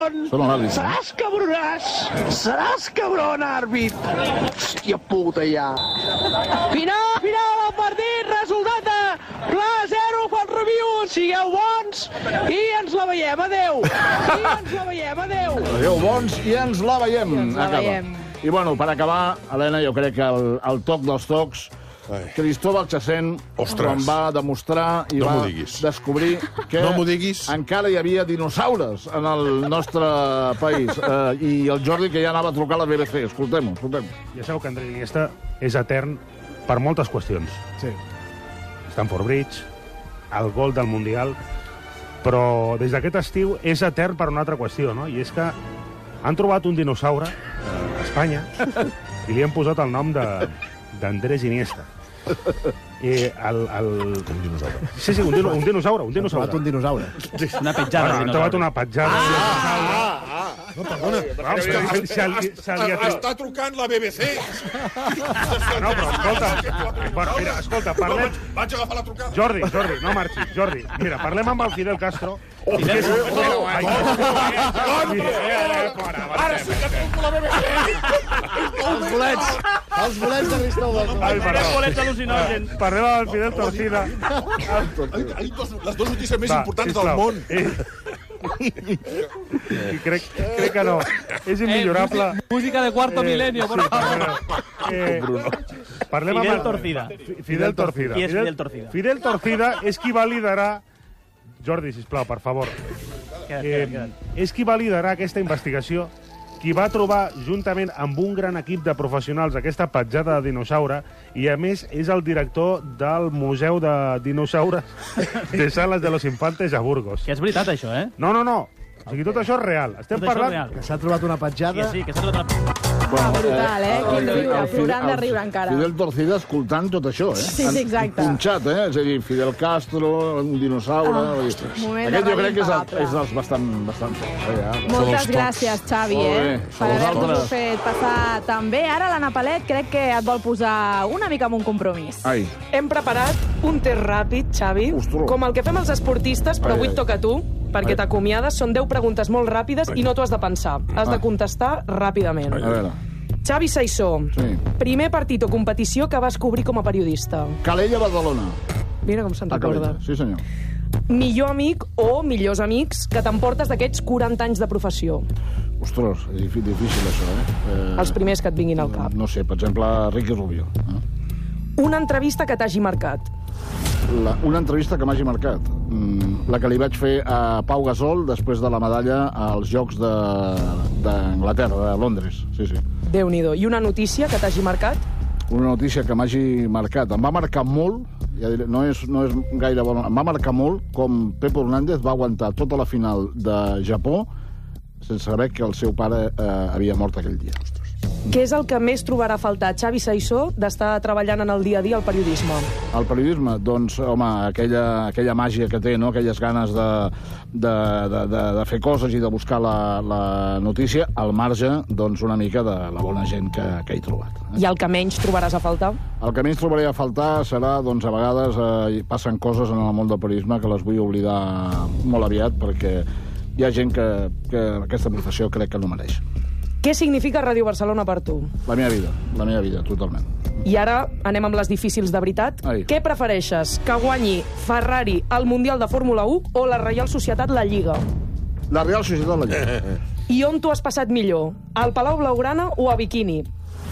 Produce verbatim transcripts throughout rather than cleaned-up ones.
Són l'àrbit. Seràs cabronàs! Seràs cabron, àrbit! Hòstia puta, ja! Final! Final del partit! Resultat de Pla zero pel review! Sigueu bons i ens la veiem! Adéu! I ens la veiem! Adéu! Sigueu bons i ens la veiem! I ens la Acaba. veiem. I bueno, per acabar, Helena, jo crec que el, el toc dels tocs, Ai. Cristóbal Chacén Ostres. quan va demostrar i No va m'ho diguis. descobrir que No m'ho diguis. encara hi havia dinosaures en el nostre país. Uh, I el Jordi, que ja anava a trucar a la B B C. Escoltem-ho, escoltem-ho. Ja sabeu que André Iniesta és etern per moltes qüestions. Sí. Stanford Bridge, el gol del Mundial, però des d'aquest estiu és etern per una altra qüestió, no? I és que han trobat un dinosaure a Espanya i li han posat el nom d'Andrés Iniesta. I el, el... Un dinosaure. Sí, sí, un, dino, un dinosaure, un S'ha dinosaure. trobat un dinosaure. Una petjada. Bueno, han trobat una petjada. Ah, ah, no, perdona. Ah, és que se- se li- se li ha tret- Està trucant la B B C. No, però escolta, bueno, mira, escolta, No, parlem... vaig, vaig agafar la trucada. Jordi, Jordi, no marxis, Jordi. Mira, parlem amb el Fidel Castro. Fidel, Que és- no, no, Ai, no, mira, eh, eh, fora, va, Ara sí que truco la B B C. Els bolets. Els bolets de Cristóbal. Ai, perdó. bolets al·lucinògens. Parlem amb el Fidel Torcida. Ai, ai, dos, les dues notícies més Va, importants sisplau. del món. I, i crec, crec que no. És immillorable. Música de cuarto milenio, por favor. Eh, parlem amb Fidel el- Torcida. Fi- Fidel Torcida. Qui és Fidel Torcida? Fidel Torcida és qui va liderar... Jordi, sisplau, per favor. Queda't, Eh, queda't, queda't. és qui va liderar aquesta investigació, qui va trobar, juntament amb un gran equip de professionals, aquesta petjada de dinosaure, i, a més, és el director del Museu de Dinosaures de Salas de los Infantes a Burgos. Que és veritat, això, eh? No, no, no. O sigui, tot això és real. Estem Tot això és parlant... real. Que s'ha trobat una Que petjada. sí, que s'ha trobat una... Ah, brutal, eh? Quin el- riure, el Fidel- plorant de el riure encara. Fidel Torcida escoltant tot això, eh? Sí, sí, exacte. Punxat, eh? És a dir, Fidel Castro, un dinosaure... Ah, vull dir, moment de Aquest jo crec que és, el, impagable. és dels bastant, bastant forts. Eh, ja. Moltes gràcies, Xavi, Molt bé, eh, sou per haver-nos-ho vosaltres. fet passar tan bé. Ara l'Anna Palet crec que et vol posar una mica amb un compromís. Ai, Hem preparat un test ràpid, Xavi, Ostres. com el que fem els esportistes, però Ai, avui ai. et toca a tu, perquè Ai. t'acomiades. Són deu preguntes molt ràpides i no t'ho has de pensar. Has Ah. de contestar ràpidament. a veure... Xavi Saissó, Sí. primer partit o competició que vas cobrir com a periodista. Calella, Badalona. Mira com se'n A recorda. Calella, sí senyor. Millor amic o millors amics que t'emportes d'aquests quaranta anys de professió. Ostres, és difí- difícil això, eh? eh Els primers que et vinguin al cap. No sé, per exemple, Ricky Rubio. Eh? Una entrevista que t'hagi marcat. La, una entrevista que m'hagi marcat. Mm, la que li vaig fer a Pau Gasol després de la medalla als Jocs de- d'Anglaterra, de Londres. Sí, sí. Déu-n'hi-do. I una notícia que t'hagi marcat? Una notícia que m'hagi marcat. Em va marcar molt, ja diré, no és, no és gaire bona, em va marcar molt com Pepe Hernández va aguantar tota la final de Japó sense saber que el seu pare eh, havia mort aquell dia. Què és el que més trobarà a faltar Xavi Saissó d'estar treballant en el dia a dia al periodisme? El periodisme, doncs, home, aquella, aquella màgia que té, no? Aquelles ganes de, de, de, de, de fer coses i de buscar la, la notícia, al marge, doncs, una mica de la bona gent que, que he trobat. I el que menys trobaràs a faltar? El que menys trobaré a faltar serà, doncs, a vegades eh, passen coses en el món del periodisme que les vull oblidar molt aviat perquè hi ha gent que, que aquesta professió crec que no mereix. Què significa Ràdio Barcelona per tu? La meva vida, la meva vida, totalment. I ara anem amb les difícils de veritat. Ai. Què prefereixes? Que guanyi Ferrari al Mundial de Fórmula un o la Reial Societat la Lliga? La Real Societat la Lliga. I on t'ho has passat millor? Al Palau Blaugrana o a Bikini?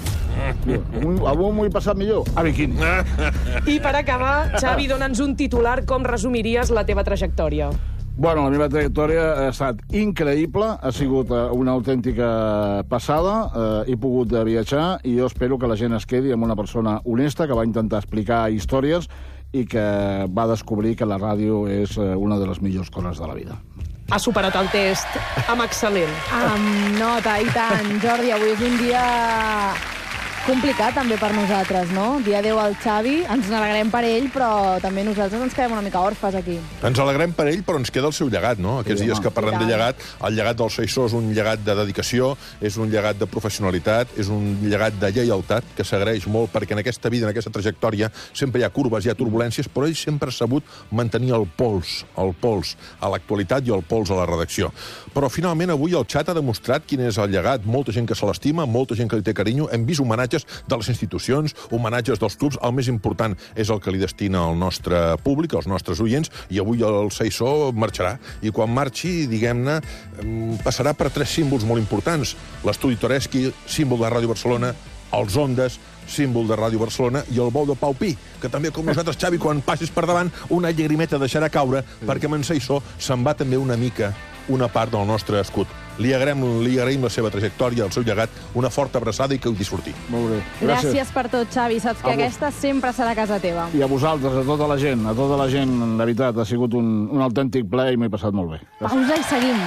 Avui, avui m'ho he passat millor. A Bikini. I per acabar, Xavi, dona'ns un titular. Com resumiries la teva trajectòria? Bueno, la meva trajectòria ha estat increïble, ha sigut eh, una autèntica passada, eh, he pogut eh, viatjar i jo espero que la gent es quedi amb una persona honesta que va intentar explicar històries i que va descobrir que la ràdio és eh, una de les millors coses de la vida. Ha superat el test amb excel·lent. Amb nota, i tant. Jordi, avui és un dia Complicat també per nosaltres, no? Dia adéu al Xavi, ens n'alegrem per ell, però també nosaltres ens quedem una mica orfes aquí. Ens alegrem per ell, però ens queda el seu llegat, no? Aquests Sí, dies home. que parlem de llegat, el llegat del Seisó és un llegat de dedicació, és un llegat de professionalitat, és un llegat de lleialtat, que s'agraeix molt, perquè en aquesta vida, en aquesta trajectòria, sempre hi ha curves, hi ha turbulències, però ell sempre ha sabut mantenir el pols, el pols a l'actualitat i el pols a la redacció. Però finalment avui el xat ha demostrat quin és el llegat, molta gent que se l'estima, molta gent que li té carinyo, hem vist homenatges de les institucions, homenatges dels clubs, el més important és el que li destina el nostre públic, els nostres oients, i avui el Seisó marxarà. I quan marxi, diguem-ne, passarà per tres símbols molt importants. L'estudi Toreschi, símbol de Ràdio Barcelona, els Ondes, símbol de Ràdio Barcelona, i el bou de Pau Pi, que també, com nosaltres, Xavi, quan passis per davant, una llagrimeta deixarà caure, perquè amb en Seisó se'n va també una mica una part del nostre escut. Li agraïm, li agraïm la seva trajectòria, el seu llegat, una forta abraçada i que ho disfruti. Molt bé. Gràcies, Gràcies per tot, Xavi. Saps que A vos- aquesta sempre serà casa teva. I a vosaltres, a tota la gent, a tota la gent, de veritat, ha sigut un, un autèntic plaer i m'he passat molt bé. Pausa i seguim.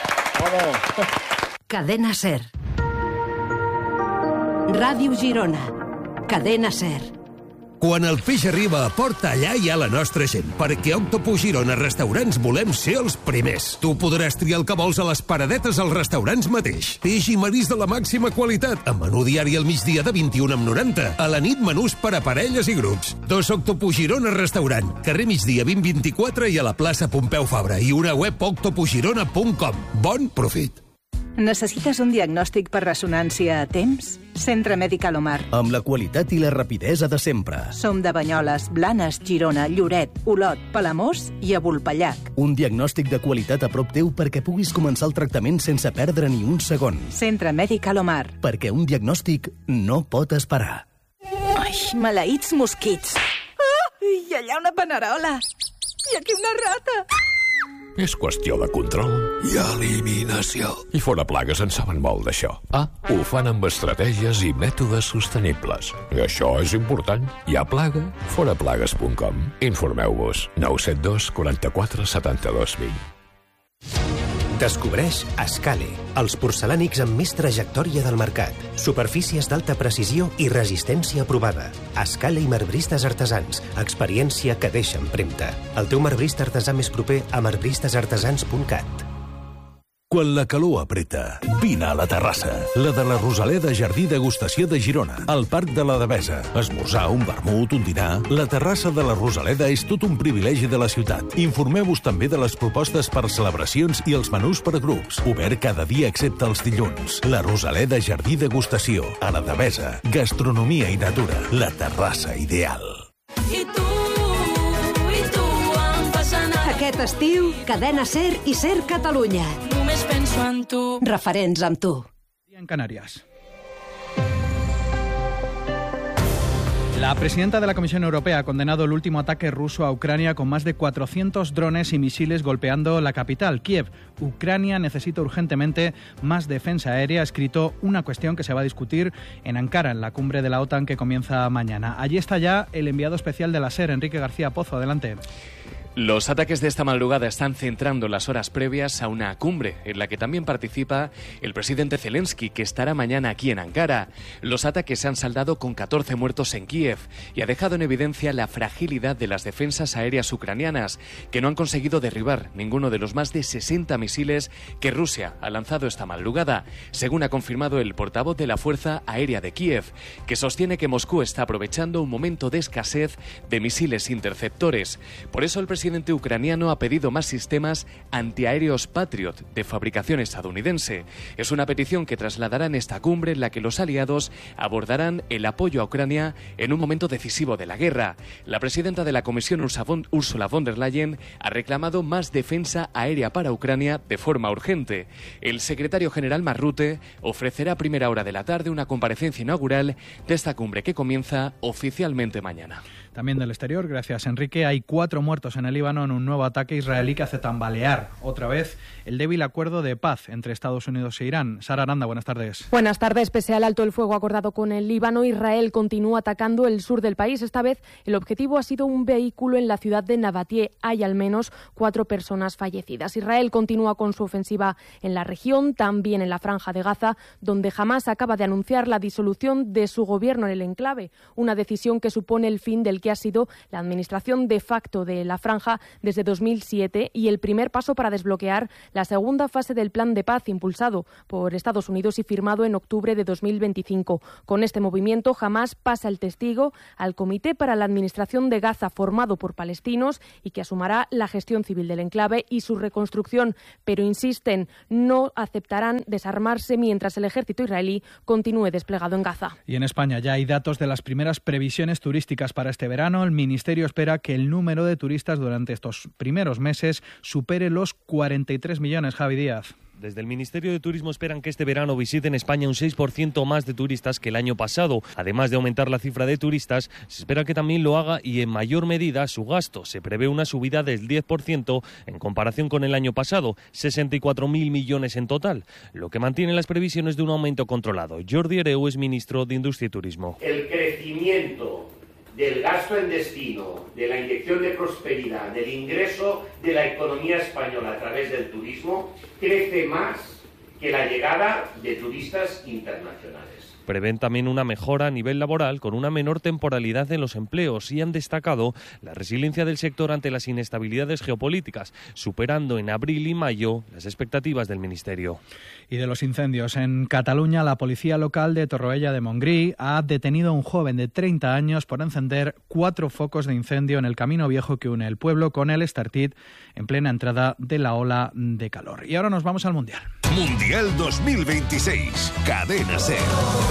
Cadena Ser. Ràdio Girona. Cadena Ser. Quan el peix arriba a porta, allà hi ha la nostra gent, perquè a Octopus Girona Restaurants volem ser els primers. Tu podràs triar el que vols a les paradetes als restaurants mateix. Peix i marís de la màxima qualitat, amb menú diari al migdia de vint-i-un amb noranta. A la nit, menús per a parelles i grups. Dos Octopus Girona Restaurant, carrer migdia vint vint-i-quatre i a la plaça Pompeu Fabra, i una web octopusgirona punt com. Bon profit! Necessites un diagnòstic per ressonància a temps? Centre Mèdic Alomar. Amb la qualitat i la rapidesa de sempre. Som de Banyoles, Blanes, Girona, Lloret, Olot, Palamós i a Vulpellac. Un diagnòstic de qualitat a prop teu perquè puguis començar el tractament sense perdre ni un segon. Centre Mèdic Alomar. Perquè un diagnòstic no pot esperar. Ai, maleïts mosquits. Ah, i allà una panerola. I aquí una rata. És qüestió de control i eliminació. I fora plagues en saben molt d'això. Ah, ho fan amb estratègies i mètodes sostenibles. I això és important. Hi ha plaga? foraplagues punt com. Informeu-vos. nou set dos quaranta-quatre setanta-dos vint. Descobreix Escale, els porcelànics amb més trajectòria del mercat. Superfícies d'alta precisió i resistència provada. Escale i marbristes artesans. Experiència que deixa empremta. El teu marbrista artesà més proper a marbristes artesans punt cat. Quan la calor apreta, vine a la terrassa. La de la Rosaleda Jardí Degustació de Girona, al Parc de la Devesa. Esmorzar, un vermut, un dinar... La terrassa de la Rosaleda és tot un privilegi de la ciutat. Informeu-vos també de les propostes per celebracions i els menús per grups. Obert cada dia excepte els dilluns. La Rosaleda Jardí Degustació, a la Devesa. Gastronomia i natura. La terrassa ideal. I tu, i tu em fas anar. Aquest estiu, Cadena Ser i Ser Catalunya. Només penso en tu. Referents amb tu. En Canarias. La presidenta de la Comisión Europea ha condenado el último ataque ruso a Ucrania con más de cuatrocientos drones y misiles golpeando la capital, Kiev. Ucrania necesita urgentemente más defensa aérea, ha escrito una cuestión que se va a discutir en Ankara, en la cumbre de la OTAN que comienza mañana. Allí está ya el enviado especial de la SER, Enrique García Pozo. Adelante. Los ataques de esta madrugada están centrando las horas previas a una cumbre en la que también participa el presidente Zelensky, que estará mañana aquí en Ankara. Los ataques se han saldado con catorce muertos en Kiev y ha dejado en evidencia la fragilidad de las defensas aéreas ucranianas, que no han conseguido derribar ninguno de los más de sesenta misiles que Rusia ha lanzado esta madrugada, según ha confirmado el portavoz de la Fuerza Aérea de Kiev, que sostiene que Moscú está aprovechando un momento de escasez de misiles interceptores. Por eso el presidente ucraniano ha pedido más sistemas antiaéreos Patriot de fabricación estadounidense. Es una petición que trasladarán esta cumbre en la que los aliados abordarán el apoyo a Ucrania en un momento decisivo de la guerra. La presidenta de la Comisión, Ursula von der Leyen, ha reclamado más defensa aérea para Ucrania de forma urgente. El secretario general Mark Rutte ofrecerá a primera hora de la tarde una comparecencia inaugural de esta cumbre que comienza oficialmente mañana. También del exterior, gracias Enrique, hay cuatro muertos en el el Líbano en un nuevo ataque israelí que hace tambalear otra vez el débil acuerdo de paz entre Estados Unidos e Irán. Sara Aranda, buenas tardes. Buenas tardes. Pese al alto el fuego acordado con el Líbano, Israel continúa atacando el sur del país. Esta vez el objetivo ha sido un vehículo en la ciudad de Nabatie. Hay al menos cuatro personas fallecidas. Israel continúa con su ofensiva en la región, también en la Franja de Gaza, donde Hamás acaba de anunciar la disolución de su gobierno en el enclave, una decisión que supone el fin del que ha sido la administración de facto de la franja desde dos mil siete y el primer paso para desbloquear la segunda fase del plan de paz impulsado por Estados Unidos y firmado en octubre de dos mil veinticinco. Con este movimiento, Hamás pasa el testigo al Comité para la Administración de Gaza, formado por palestinos y que asumirá la gestión civil del enclave y su reconstrucción, pero insisten, no aceptarán desarmarse mientras el ejército israelí continúe desplegado en Gaza. Y en España ya hay datos de las primeras previsiones turísticas para este verano. El Ministerio espera que el número de turistas durante estos primeros meses supere los cuarenta y tres millones. Javi Díaz. Desde el Ministerio de Turismo esperan que este verano visiten España un seis por ciento más de turistas que el año pasado. Además de aumentar la cifra de turistas, se espera que también lo haga y en mayor medida su gasto. Se prevé una subida del diez por ciento en comparación con el año pasado, sesenta y cuatro mil millones en total, lo que mantiene las previsiones de un aumento controlado. Jordi Hereu es ministro de Industria y Turismo. El crecimiento del gasto en destino, de la inyección de prosperidad, del ingreso de la economía española a través del turismo, crece más que la llegada de turistas internacionales. Prevén también una mejora a nivel laboral con una menor temporalidad en los empleos y han destacado la resiliencia del sector ante las inestabilidades geopolíticas, superando en abril y mayo las expectativas del Ministerio. Y de los incendios. En Cataluña, la policía local de Torroella de Montgrí ha detenido a un joven de treinta años por encender cuatro focos de incendio en el camino viejo que une el pueblo con el Estartit en plena entrada de la ola de calor. Y ahora nos vamos al Mundial. Mundial dos mil veintiséis. Cadena SER.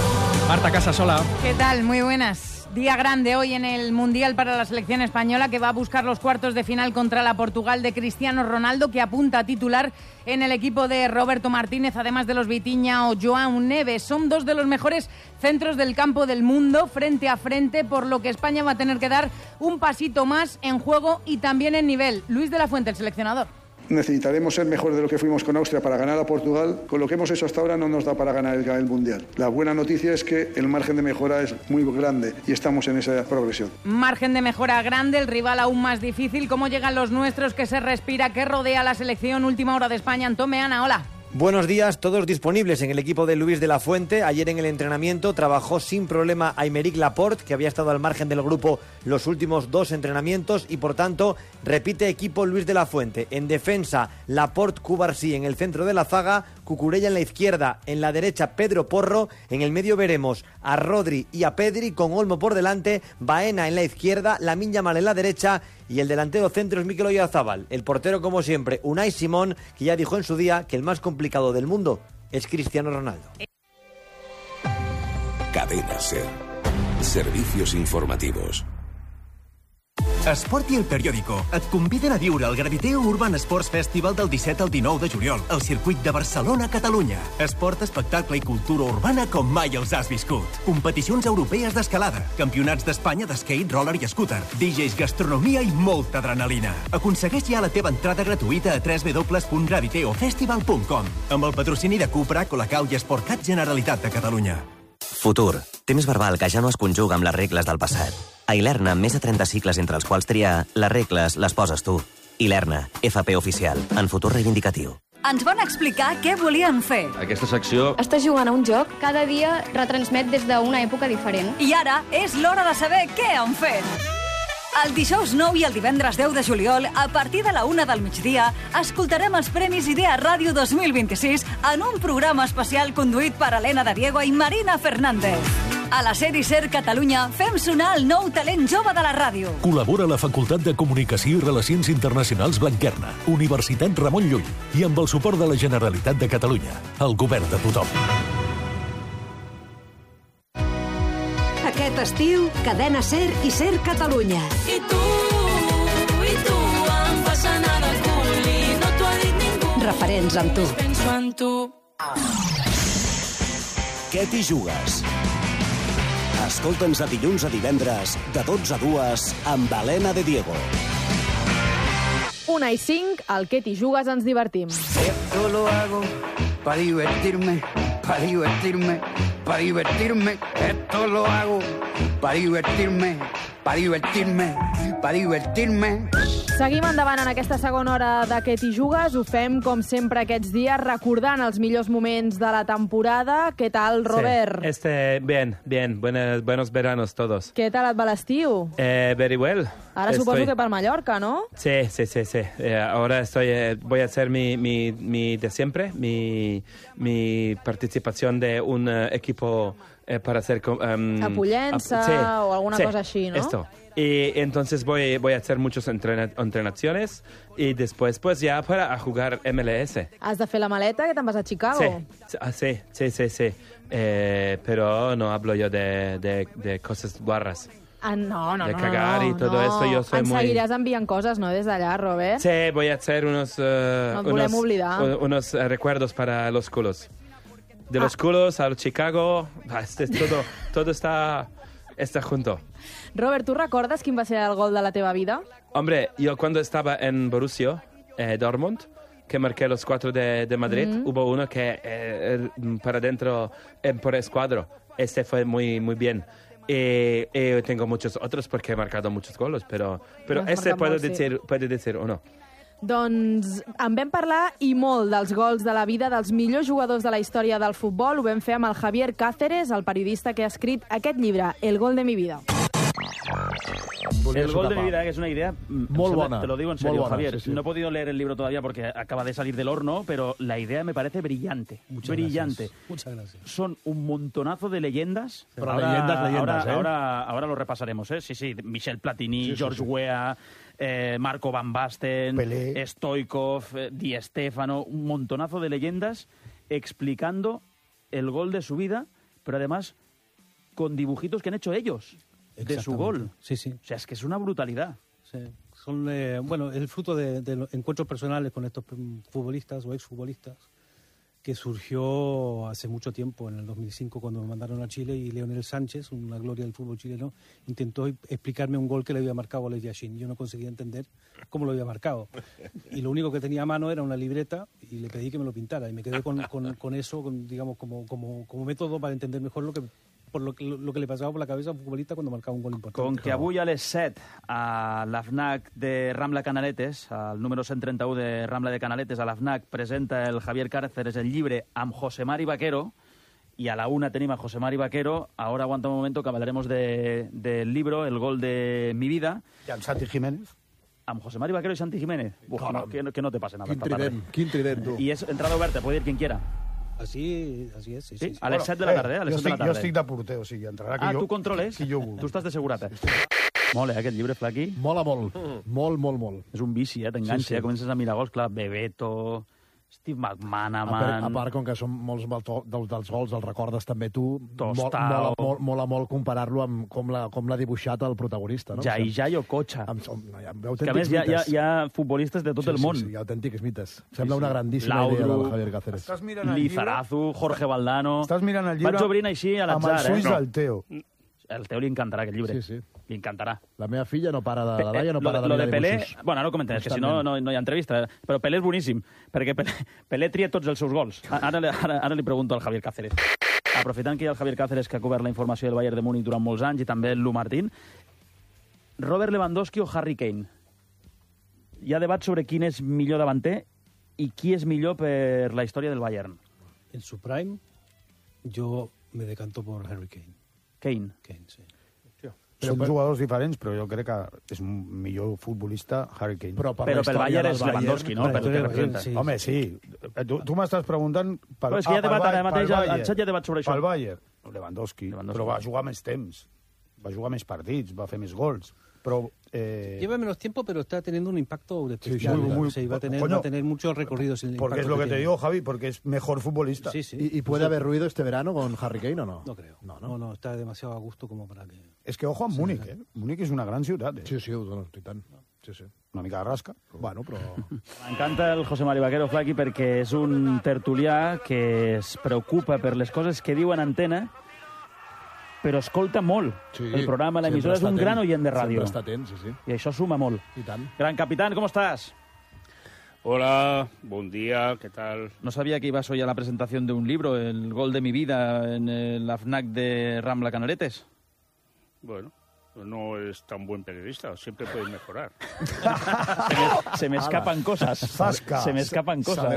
Marta Casasola. ¿Qué tal? Muy buenas. Día grande hoy en el Mundial para la selección española, que va a buscar los cuartos de final contra la Portugal de Cristiano Ronaldo, que apunta a titular en el equipo de Roberto Martínez, además de los Vitinha o João Neves. Son dos de los mejores centros del campo del mundo, frente a frente, por lo que España va a tener que dar un pasito más en juego y también en nivel. Luis de la Fuente, el seleccionador. Necesitaremos ser mejores de lo que fuimos con Austria para ganar a Portugal. Con lo que hemos hecho hasta ahora no nos da para ganar el, el Mundial. La buena noticia es que el margen de mejora es muy grande y estamos en esa progresión. Margen de mejora grande, el rival aún más difícil. ¿Cómo llegan los nuestros? ¿Qué se respira? ¿Qué rodea la selección? Última hora de España. Antón Meana, hola. Buenos días, todos disponibles en el equipo de Luis de la Fuente. Ayer en el entrenamiento trabajó sin problema Aymeric Laporte, que había estado al margen del grupo los últimos dos entrenamientos y por tanto repite equipo Luis de la Fuente. En defensa, Laporte, Cubarsí en el centro de la zaga, Cucurella en la izquierda, en la derecha Pedro Porro, en el medio veremos a Rodri y a Pedri con Olmo por delante, Baena en la izquierda, Lamine Yamal en la derecha y el delantero centro es Mikel Oyarzabal. El portero, como siempre, Unai Simón, que ya dijo en su día que el más complicado del mundo es Cristiano Ronaldo. Cadena SER. Servicios informativos. Esport i el Periódico et conviden a viure el Graviteo Urban Sports Festival del disset al dinou de juliol al circuit de Barcelona, Catalunya. Esport, espectacle i cultura urbana com mai els has viscut. Competicions europees d'escalada, campionats d'Espanya d'skate, roller i scooter, D Js, gastronomia i molta adrenalina. Aconsegueix ja la teva entrada gratuïta a w w w punt graviteofestival punt com amb el patrocini de Cupra, Colacau i Esportcat Generalitat de Catalunya. Futur. Temps verbal que ja no es conjuga amb les regles del passat. A Ilerna, amb més de trenta cicles entre els quals triar, les regles les poses tu. Ilerna, F P oficial, en futur reivindicatiu. Ens van explicar què volien fer. Aquesta secció... Estàs jugant a un joc, cada dia retransmet des d'una època diferent. I ara és l'hora de saber què han fet. El dijous nou i el divendres deu de juliol, a partir de la una del migdia, escoltarem els Premis Idea Ràdio dos mil vint-i-sis en un programa especial conduït per Helena de Diego i Marina Fernández. A la SER i SER Catalunya fem sonar el nou talent jove de la ràdio. Col·labora la Facultat de Comunicació i Relacions Internacionals Blanquerna, Universitat Ramon Llull i amb el suport de la Generalitat de Catalunya, el govern de tothom. Aquest estiu, Cadena SER i SER Catalunya. I tu, i tu em fas anar del cul i no t'ho ha dit ningú. Referents amb tu. Penso en tu. Què t'hi jugues? Escolta'ns a dilluns a divendres, de dotze a dues, amb Helena de Diego. una i cinc, al Que t'hi jugues ens divertim. Esto lo hago para divertirme, para divertirme, para divertirme. Esto lo hago para divertirme, para divertirme, para divertirme. Seguim endavant en aquesta segona hora de Que t'hi jugues. Ho fem, com sempre, aquests dies, recordant els millors moments de la temporada. Què tal, Robert? Sí. Este, bien, bien. Buenos, buenos veranos todos. Què tal et va l'estiu? Eh, very well. Ara estoy... suposo que per Mallorca, ¿no? Sí, sí, sí, sí. Eh, ahora estoy, eh, voy a hacer mi, mi, mi de siempre, mi, mi participación de un uh, equipo eh, para hacer... Um, a Pollença sí, o alguna sí, cosa així, ¿no? Esto. Y entonces voy, voy a hacer muchas entrena entrenaciones y después pues ya para a jugar M L S. Has de fer la maleta que te'n vas a Chicago. Sí, sí, sí, sí, sí. Eh, pero no hablo yo de, de, de cosas guarras. Ah, no, no, de no, cagar no, y todo no. esto, yo soy Ens muy... seguiràs enviant coses, no, des d'allà, Robert? Sí, voy a hacer unos, uh, no et volem unos, oblidar. uh, unos uh, recuerdos para los culos. De los ah. culos al Chicago, este, todo, todo está, está junto. Robert, ¿tú recordes quin va ser el gol de la teva vida? Hombre, yo cuando estaba en Borussia eh, Dortmund, que marqué los cuatro de, de Madrid, mm-hmm. hubo uno que eh, para dentro eh, por escuadro. Este fue muy, muy bien. Y, y tengo muchos otros porque he marcado muchos goles, pero, pero este puedo molt, decir, sí. puede decir uno. Doncs en vam parlar i molt dels gols de la vida dels millors jugadors de la història del futbol. Ho vam fer amb el Javier Cáceres, el periodista que ha escrit aquest llibre, El gol de mi vida. El gol de mi vida, que es una idea muy buena. Te lo digo en serio, buena, Javier. Sí, sí. No he podido leer el libro todavía porque acaba de salir del horno, pero la idea me parece brillante. Muchas brillante. Gracias. Muchas gracias. Son un montonazo de leyendas. Pero ahora, leyendas, leyendas, ahora, ¿eh? ahora, ahora lo repasaremos, ¿eh? Sí, sí. Michel Platini, sí, George sí, sí. Weah, eh, Marco Van Basten, Pelé. Stoichkov, eh, Di Stéfano, un montonazo de leyendas explicando el gol de su vida, pero además con dibujitos que han hecho ellos. De su gol. Sí, sí. O sea, es que es una brutalidad. Sí. Son, eh, bueno, el fruto de, de los encuentros personales con estos futbolistas o exfutbolistas que surgió hace mucho tiempo, en el dos mil cinco, cuando me mandaron a Chile, y Leonel Sánchez, una gloria del fútbol chileno, intentó explicarme un gol que le había marcado a Alex Yashin. Yo no conseguía entender cómo lo había marcado. Y lo único que tenía a mano era una libreta y le pedí que me lo pintara. Y me quedé con, con, con eso, con, digamos, como, como, como método para entender mejor lo que... por lo que, lo que li passava per la cabeza a un futbolista quan marcava un gol important. Com que avui a les set a la FNAC de Rambla Canaletes, al número cent trenta-u de Rambla de Canaletes, a la FNAC presenta el Javier Cáceres el llibre amb José Mari Vaquero, y a la una tenim a José Mari Vaquero. Ahora aguanta un momento que hablaremos del de, libro El gol de mi vida. I amb Santi Jiménez. Amb José Mari Vaquero y Santi Jiménez. Uf, no, que, que no te pase nada. Quin trident, quin trident, tu. Y es entrada oberta, puede ir quien quiera. Así, así es, sí, sí. sí. A les set de la tarda, eh? A les set de la tarda. Jo estic de porter, o sigui, entrarà qui ah, jo... tu controles? Qui jo vulgui. Tu estàs de segurata. Molt, eh, aquest llibre, Flaqui? Mola molt, molt, molt, molt. És un vici, eh? T'enganxa, sí, sí. eh? Comences a mirar gols, clar, Bebeto, Steve McManaman... A part, a part com que són molts dels, dels gols, els recordes també tu, Tostao. mola, mola, mola molt comparar-lo amb com l'ha com dibuixat el protagonista, no? Jai, Jai o Cocha. Amb, amb, amb que a més hi ha, hi, ha, hi ha futbolistes de tot sí, el món. Sí, sí, hi ha autèntics mites. Sembla sí, sí. una grandíssima Laudru, idea del Javier Cáceres. Lizarazu, Jorge Valdano... Estàs mirant el llibre Vaig obrint així a l'atzar, amb els ulls eh? del Teo. El Teo li encantarà aquest llibre. Sí, sí. Li encantarà. La meva filla no para de... La Laia no para lo, de lo mirar de Pelé, dibuixos. bueno, ara ho comentaré, que si no, no, no hi ha entrevista, però Pelé és boníssim, perquè Pelé, Pelé tria tots els seus gols. Ara, ara, ara li pregunto al Javier Cáceres. Aprofitant que hi ha el Javier Cáceres, que ha cobert la informació del Bayern de Múnich durant molts anys, i també el Lu Martín, Robert Lewandowski o Harry Kane? Hi ha debat sobre quin és millor davanter i qui és millor per la història del Bayern. En su prime, yo me decanto por Harry Kane. Kane? Kane, sí. Són per... jugadors diferents, però jo crec que és un millor futbolista Harry Kane. Però, per però pel Bayern és Lewandowski, no? Per, per, per, sí. Home, sí. Tu, tu m'estàs preguntant... Pel, però és que hi ha debat ara mateix, al xat hi ha debat sobre això. Pel Bayern, Lewandowski, Lewandowski, però va jugar més temps, va jugar més partits, va fer més gols. Pero, eh... lleva menos tiempo, pero está teniendo un impacto especial. Sí, sí, muy, muy... O sea, va, a tener, Coño, va a tener muchos recorridos. En el porque es lo que, que te digo, Javi, porque es mejor futbolista. Sí, sí. ¿Y, y puede sí. haber ruido este verano con Harry Kane o no? No creo. No, no, no, no está demasiado a gusto como para que... Es que ojo a sí, Múnich, eh? Múnich és una gran ciutat, eh? Sí, sí, bueno, i tant. Sí, sí. Una mica de rasca. Bueno, però... M'encanta el José Mari Vaquero, Flaqui, perquè és un tertulià que es preocupa per les coses que diu en antena, però escolta molt sí, el programa, l'emissora, és un gran oient de ràdio. Sempre està atent, sí, sí. I això suma molt. I tant. Gran capitán, com estàs? Hola, buen día, ¿qué tal? No sabía que ibas hoy a la presentación de un libro, El gol de mi vida, en el AFNAC de Rambla Canaretes. Bueno, no es tan buen periodista, siempre puedes mejorar. se, me, se me escapan cosas. Zasca. Se me escapan cosas.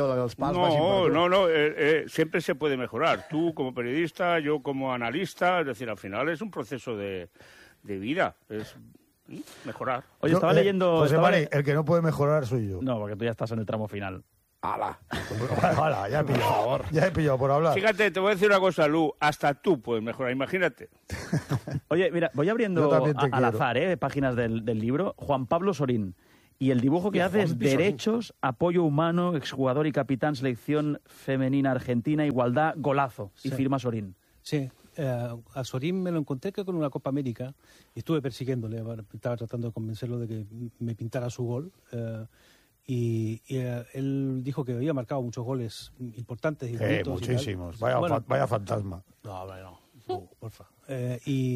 No, no, no, eh, eh, siempre se puede mejorar. Tú como periodista, yo como analista, es decir, al final es un proceso de, de vida, es mejorar. Oye, Yo, estaba eh, leyendo... José estaba Mari, le- el que no puede mejorar soy yo. No, porque tú ya estás en el tramo final. ¡Hala! ¡Hala! Ya he pillado, ya he pillado por hablar. Fíjate, te voy a decir una cosa, Lu, hasta tú puedes mejorar, imagínate. Oye, mira, voy Yo abriendo también te a- al quiero. azar, ¿eh? Páginas del, del libro. Juan Pablo Sorín. Y el dibujo que Mira, hace es Juanpi Sorín. derechos, apoyo humano, exjugador y capitán, selección femenina argentina, igualdad, golazo. Y Sí. firma Sorín. Sí, eh, a Sorín me lo encontré que con una Copa América y estuve persiguiéndole, bueno, estaba tratando de convencerlo de que me pintara su gol. eh, y y, eh, él dijo que había marcado muchos goles importantes y Sí, bonitos y tal. muchísimos. Vaya, Bueno, fa- vaya fantasma. No, hombre, no. No, porfa. Eh, y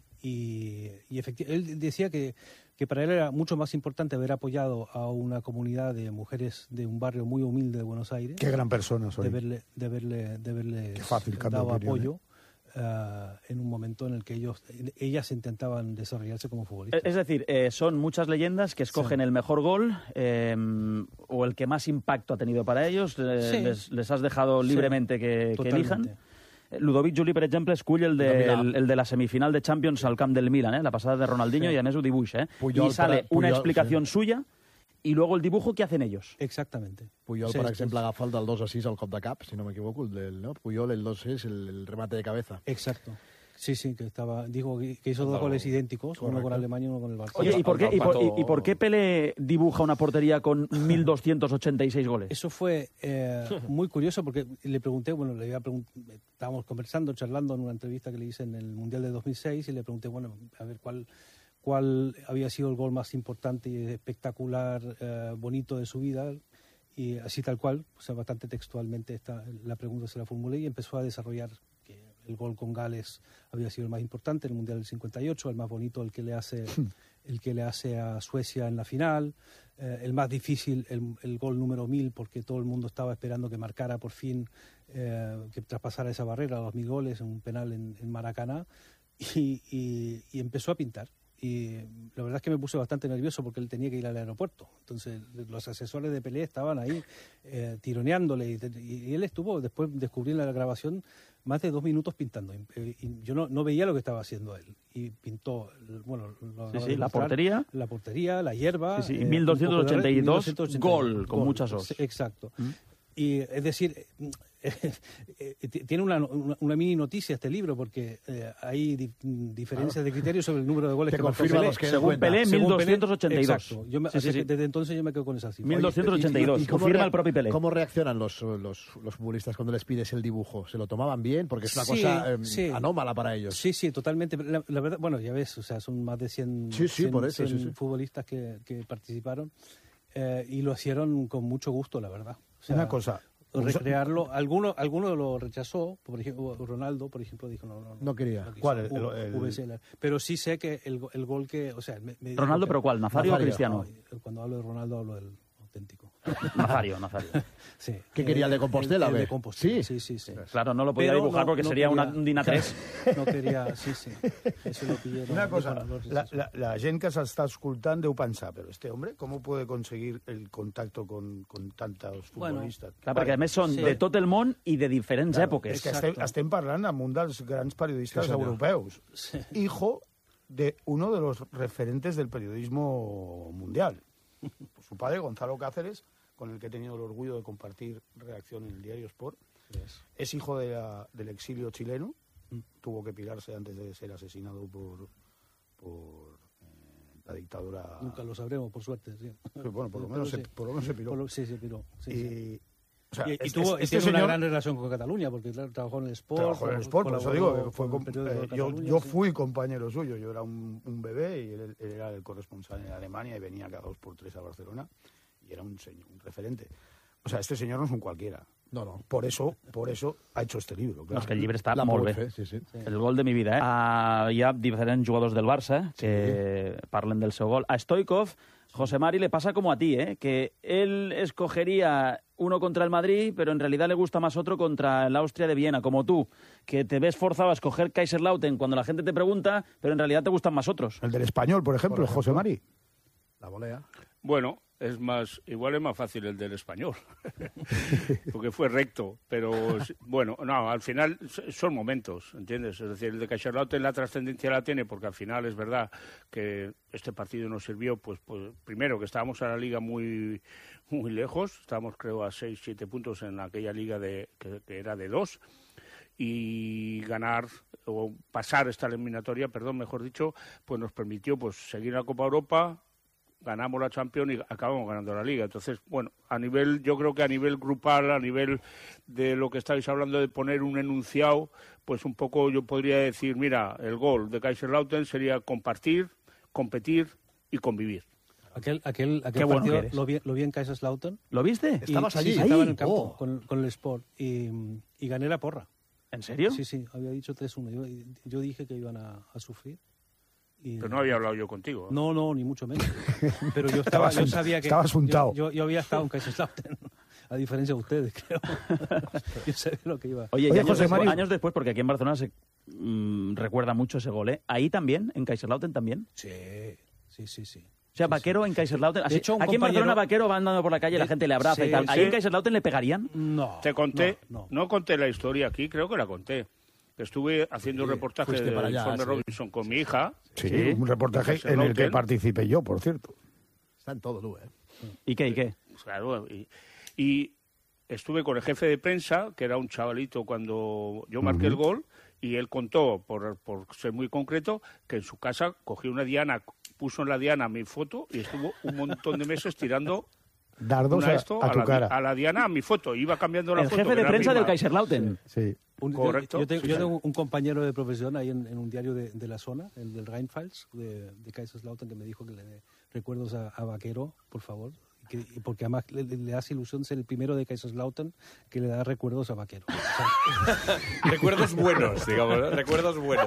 y, y efecti- él decía que, que para él era mucho más importante haber apoyado a una comunidad de mujeres de un barrio muy humilde de Buenos Aires. Qué gran persona De soy. verle, de verle, de verle Qué fácil cambio dado de opinión, apoyo eh, en un momento en el que ellos, ellas intentaban desarrollarse como futbolistas. Es decir, eh, son muchas leyendas que escogen el mejor gol eh, o el que más impacto ha tenido para ellos. eh, Sí. les, les has dejado Sí, libremente que, que totalmente. elijan. Eh, Ludovic Juli, per exemple, escull el de, Mira. el, el de la semifinal de Champions al camp del Milan, eh, la pasada de Ronaldinho, Sí. y a més ho dibuixa. Eh? Puyol y sale para- una Puyol, explicación suya y luego el dibujo que hacen ellos. Exactamente. Puyol, Sí, per sí, exemple, sí. agafa el del dos a sis al cop de cap, si no m'equivoco, el del, no? Puyol, el dos es el, el remate de cabeza. Exacto. Sí, sí, que estaba, dijo que que hizo dos goles idénticos, uno con Correcto. Alemania y uno con el Barça. Oye, ¿y por, qué, y, por, y- y por qué Pelé dibuja una portería con mil doscientos ochenta y seis goles? Eso fue eh, muy curioso porque le pregunté, bueno, le iba a pregun- estábamos conversando, charlando en una entrevista que le hice en el Mundial de dos mil seis y le pregunté, bueno, a ver cuál, cuál había sido el gol más importante y espectacular, eh, bonito de su vida. Y así tal cual, o sea, bastante textualmente esta, la pregunta se la formulé y empezó a desarrollar que el gol con Gales había sido el más importante, el Mundial del cincuenta y ocho, el más bonito, el que le hace, el que le hace a Suecia en la final, eh, el más difícil, el, el gol número mil, porque todo el mundo estaba esperando que marcara por fin, eh, que traspasara esa barrera, los mil goles, en un penal en, en Maracaná, y, y, y empezó a pintar. Y la verdad es que me puse bastante nervioso porque él tenía que ir al aeropuerto. Entonces los asesores de Pelé estaban ahí eh, tironeándole y, y él estuvo, después descubrí en la grabación, más de dos minutos pintando. Y, y yo no, no veía lo que estaba haciendo él. Y pintó, bueno, lo acabo Sí, de sí, la mostrar, portería. La portería, la hierba. Sí, sí, eh, mil doscientos ochenta y un dos, poco de red, gol, mil doscientos ochenta y dos, con muchas os. Sí, exacto. Y es decir, tiene una, una, una mini noticia este libro porque eh, hay di diferencias de criterios sobre el número de goles Te que marcó confirma Pelé. los que Según cuenta. Pelé, Según mil doscientos ochenta y dos. Exacto. Yo me, Sí, así sí, sí. que desde entonces yo me quedo con esa cifra. mil doscientos ochenta y dos, ¿Y cómo confirma rea- el propio Pelé. ¿Cómo reaccionan los, los, los futbolistas cuando les pides el dibujo? ¿Se lo tomaban bien? Porque es una Sí, cosa eh, sí. anómala para ellos. Sí, sí, totalmente. La, la verdad, bueno, ya ves, o sea, son más de cien, Sí, sí, cien- por eso, sí, cien sí. futbolistas que, que participaron eh, y lo hicieron con mucho gusto, la verdad. O sea, Una cosa. recrearlo. Alguno, alguno lo rechazó, por ejemplo, Ronaldo, por ejemplo, dijo no, no, No quería. quiso. ¿Cuál? El- U- el- V C L. Pero sí sé que el, go- el gol que, o sea, me- me dijo Ronaldo, que- ¿pero cuál? ¿Nazario o Cristiano? No, cuando hablo de Ronaldo hablo del auténtico. Nazario, Nazario. Sí. ¿Qué quería, el de Compostela, El, el de ve? Compostela, sí, sí, sí. Claro, no lo podía Pero dibujar no- porque no sería quería- una, un DIN A tres. No quería, sí, sí. Eso lo pillé. no, Una no, cosa, no, no, la, la, la gent que s'està escoltant deu pensar, però este hombre, ¿cómo puede conseguir el contacto con, con tantos Bueno, futbolistas? Clar, perquè a més són Sí. de tot el món i de diferents Claro, èpoques. és que estem, estem parlant amb un dels grans periodistes Sí, senyor. europeus, Sí. hijo de uno de los referentes del periodismo mundial. Su padre, Gonzalo Cáceres, con el que he tenido el orgullo de compartir redacción en el diario Sport, es hijo de la- del exilio chileno, tuvo que pirarse antes de ser asesinado por, por eh, la dictadura. Nunca lo sabremos, por suerte. Sí. Pero bueno, por lo Pero menos, se, sí. por lo menos se piró. Por lo- sí, se piró. Sí, y, sí. o sea, y, y este- tuvo, y este tiene una señor- gran relación con Cataluña, porque claro, trabajó en el Sport. Trabajó en el Sport, por eso colaboró digo, que fue con com- el periódico de eh, yo, Cataluña, yo sí. fui compañero suyo, yo era un, un bebé y él, él era el corresponsal en Alemania y venía cada dos por tres a Barcelona y era un señor, un referente. O sea, este señor no es un cualquiera. No, no. Por eso, por eso ha hecho este libro. No, Claro. és que el llibre està La molt pogut bé. fer, sí, sí. El gol de mi vida, eh? Uh, hi ha diferents jugadors del Barça que parlen del seu gol. A Stoikov, José Mari le pasa como a ti, ¿eh? Que él escogería uno contra el Madrid, pero en realidad le gusta más otro contra el Austria de Viena, como tú, que te ves forzado a escoger Kaiserslautern cuando la gente te pregunta, pero en realidad te gustan más otros. El del Español, por ejemplo, por ejemplo. José Mari. La volea. Bueno, es más, igual es más fácil el del Español, porque fue recto, pero bueno, no, al final son momentos, ¿entiendes? Es decir, el de Kaiserslautern la trascendencia la tiene, porque al final es verdad que este partido nos sirvió, pues, pues primero que estábamos a la liga muy muy lejos, estábamos creo a seis, siete puntos en aquella liga de que, que era de dos, y ganar o pasar esta eliminatoria, perdón, mejor dicho, pues nos permitió pues seguir la Copa Europa, ganamos la Champions y acabamos ganando la Liga. Entonces, bueno, a nivel, yo creo que a nivel grupal, a nivel de lo que estáis hablando de poner un enunciado, pues un poco yo podría decir, mira, el gol de Kaiserslautern sería compartir, competir y convivir. Aquel, aquel, aquel bueno partido lo vi, lo vi en Kaiserslautern. ¿Lo viste? Y, ¿Estabas sí, allí? Sí, Ahí. estaba en el campo Oh. con, con el Sport y, y gané la porra. ¿En serio? Sí, sí, había dicho tres uno. Yo, yo dije que iban a, a sufrir. Y, Pero no había hablado yo contigo. No, no, ni mucho menos. Pero yo, estaba, yo sabía que... Estabas untado. Yo, yo, yo había estado en Kaiserslautern, a diferencia de ustedes, creo. Yo sabía lo que iba. Oye, y Oye, años, José después, Mari- años después, porque aquí en Barcelona se mm, recuerda mucho ese gol, ¿eh? Ahí también, en Kaiserslautern también. Sí, sí, sí, sí. O sea, Vaquero en Kaiserslautern. Así, De hecho, un aquí en compañero- Barcelona Vaquero va andando por la calle y la gente le abraza Sí, y tal. ¿Ahí sí. en Kaiserslautern le pegarían? No. Te conté, no, no. no conté la historia aquí, creo que la conté. Estuve haciendo un Sí, reportaje fuiste de para allá, Informe sí. Robinson con mi hija. Sí, Sí. un reportaje en el que Kaiserslautern. participé yo, por cierto. Está en todo, tú, ¿eh? ¿Y qué? ¿Y qué? Claro, y, y estuve con el jefe de prensa, que era un chavalito cuando yo marqué el gol, y él contó, por, por ser muy concreto, que en su casa cogió una diana, puso en la diana mi foto y estuvo un montón de meses tirando Dardos una a, esto, a tu la, cara. a la diana a mi foto. Iba cambiando la El foto. jefe que de era prensa misma. del Kaiserslautern. Sí. Un- yo- Correcto. Yo, tengo, Sí, yo sí. tengo un compañero de profesión ahí en, en un diario de, de la zona, el del Rheinpfalz, de, de Kaiserslautern, que me dijo que le dé recuerdos a, a Vaquero, por favor. Que, y porque además le, le- le hace ilusión ser el primero de Kaiserslautern que le da recuerdos a Vaquero. O sea, Recuerdos buenos, digamos, ¿no? Recuerdos buenos.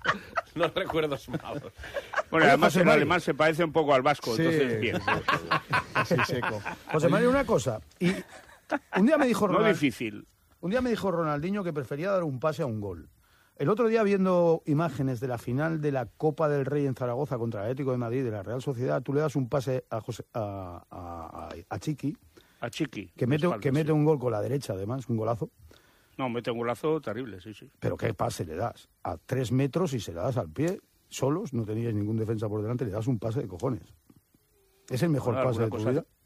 No recuerdos malos. Bueno, Oye, además José el Mari. alemán se parece un poco al vasco, Sí, entonces bien. Así seco. José María, una cosa. Y un día me dijo No Ronald- difícil. Un día me dijo Ronaldinho que prefería dar un pase a un gol. El otro día, viendo imágenes de la final de la Copa del Rey en Zaragoza contra el Atlético de Madrid de la Real Sociedad, tú le das un pase a, José- a, a- a Chiqui, A Chiqui. que mete, espalda, que mete sí. un gol con la derecha, además, un golazo. No, mete un golazo terrible, sí, sí. Pero ¿qué pase le das? A tres metros y se le das al pie, solos, no tenías ningún defensa por delante, le das un pase de cojones. Es el mejor Bueno, pase de alguna tu cosa- vida.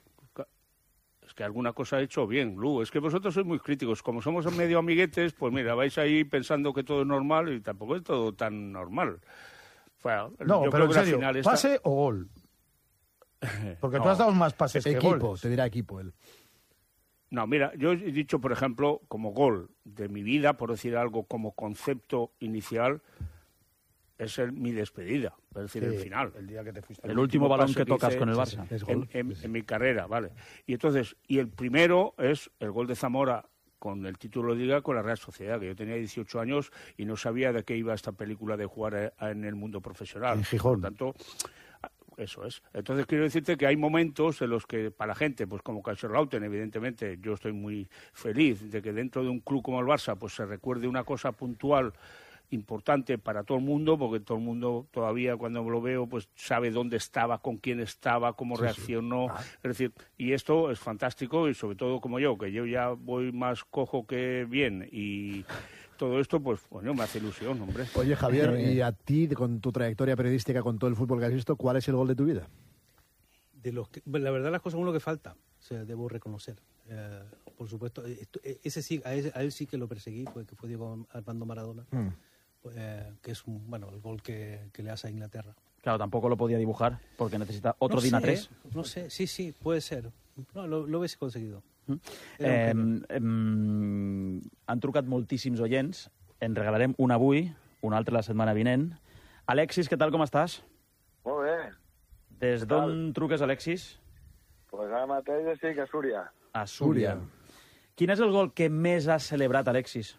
Es que alguna cosa ha hecho bien, Lu. Es que vosotros sois muy críticos. Como somos medio amiguetes, pues mira, vais ahí pensando que todo es normal y tampoco es todo tan normal. Bueno, No, yo pero creo en que la serio, final esta- ¿pase o gol? Porque tú No. has dado más pases que Equipo, goles. te dirá equipo él. No, mira, yo he dicho, por ejemplo, como gol de mi vida, por decir algo, como concepto inicial, es el- mi despedida, es decir, Sí, el final. el día que te fuiste. El último balón pase que tocas hice con el Barça. Es En, gol. en- en mi carrera, vale. Y entonces, y el primero es el gol de Zamora con el título de Liga con la Real Sociedad, que yo tenía dieciocho años y no sabía de qué iba esta película de jugar eh, en el mundo profesional. En Gijón. Por tanto, eso es. Entonces quiero decirte que hay momentos en los que para la gente, pues como Kaiserslautern, evidentemente, yo estoy muy feliz de que dentro de un club como el Barça, pues se recuerde una cosa puntual importante para todo el mundo, porque todo el mundo todavía cuando lo veo pues sabe dónde estaba, con quién estaba, cómo reaccionó, es decir, y esto es fantástico y sobre todo como yo, que yo ya voy más cojo que bien y todo esto pues bueno, me hace ilusión, hombre. Oye, Javier, y a ti, con tu trayectoria periodística, con todo el fútbol que has visto, ¿cuál es el gol de tu vida? de los que, la verdad, las cosas uno que falta, o sea, debo reconocer. Eh, por supuesto, esto- ese sí, a, ese- a él sí que lo perseguí, pues, que fue Diego Armando Maradona, Mm. pues, eh, que es un, bueno, el gol que, que le hace a Inglaterra. Claro, tampoco lo podía dibujar porque necesita otro no DIN A sé, tres. No sé, sí, sí, puede ser. No, lo, lo hubiese conseguido. Eh, Era un eh, han trucat moltíssims oients. En regalarem un avui, un altre la setmana vinent. Alexis, què tal, com estàs? Molt bé. Des d'on truques, Alexis? Pues ara mateix estic a Súria. A Súria. Quin és el gol que més has celebrat, Alexis?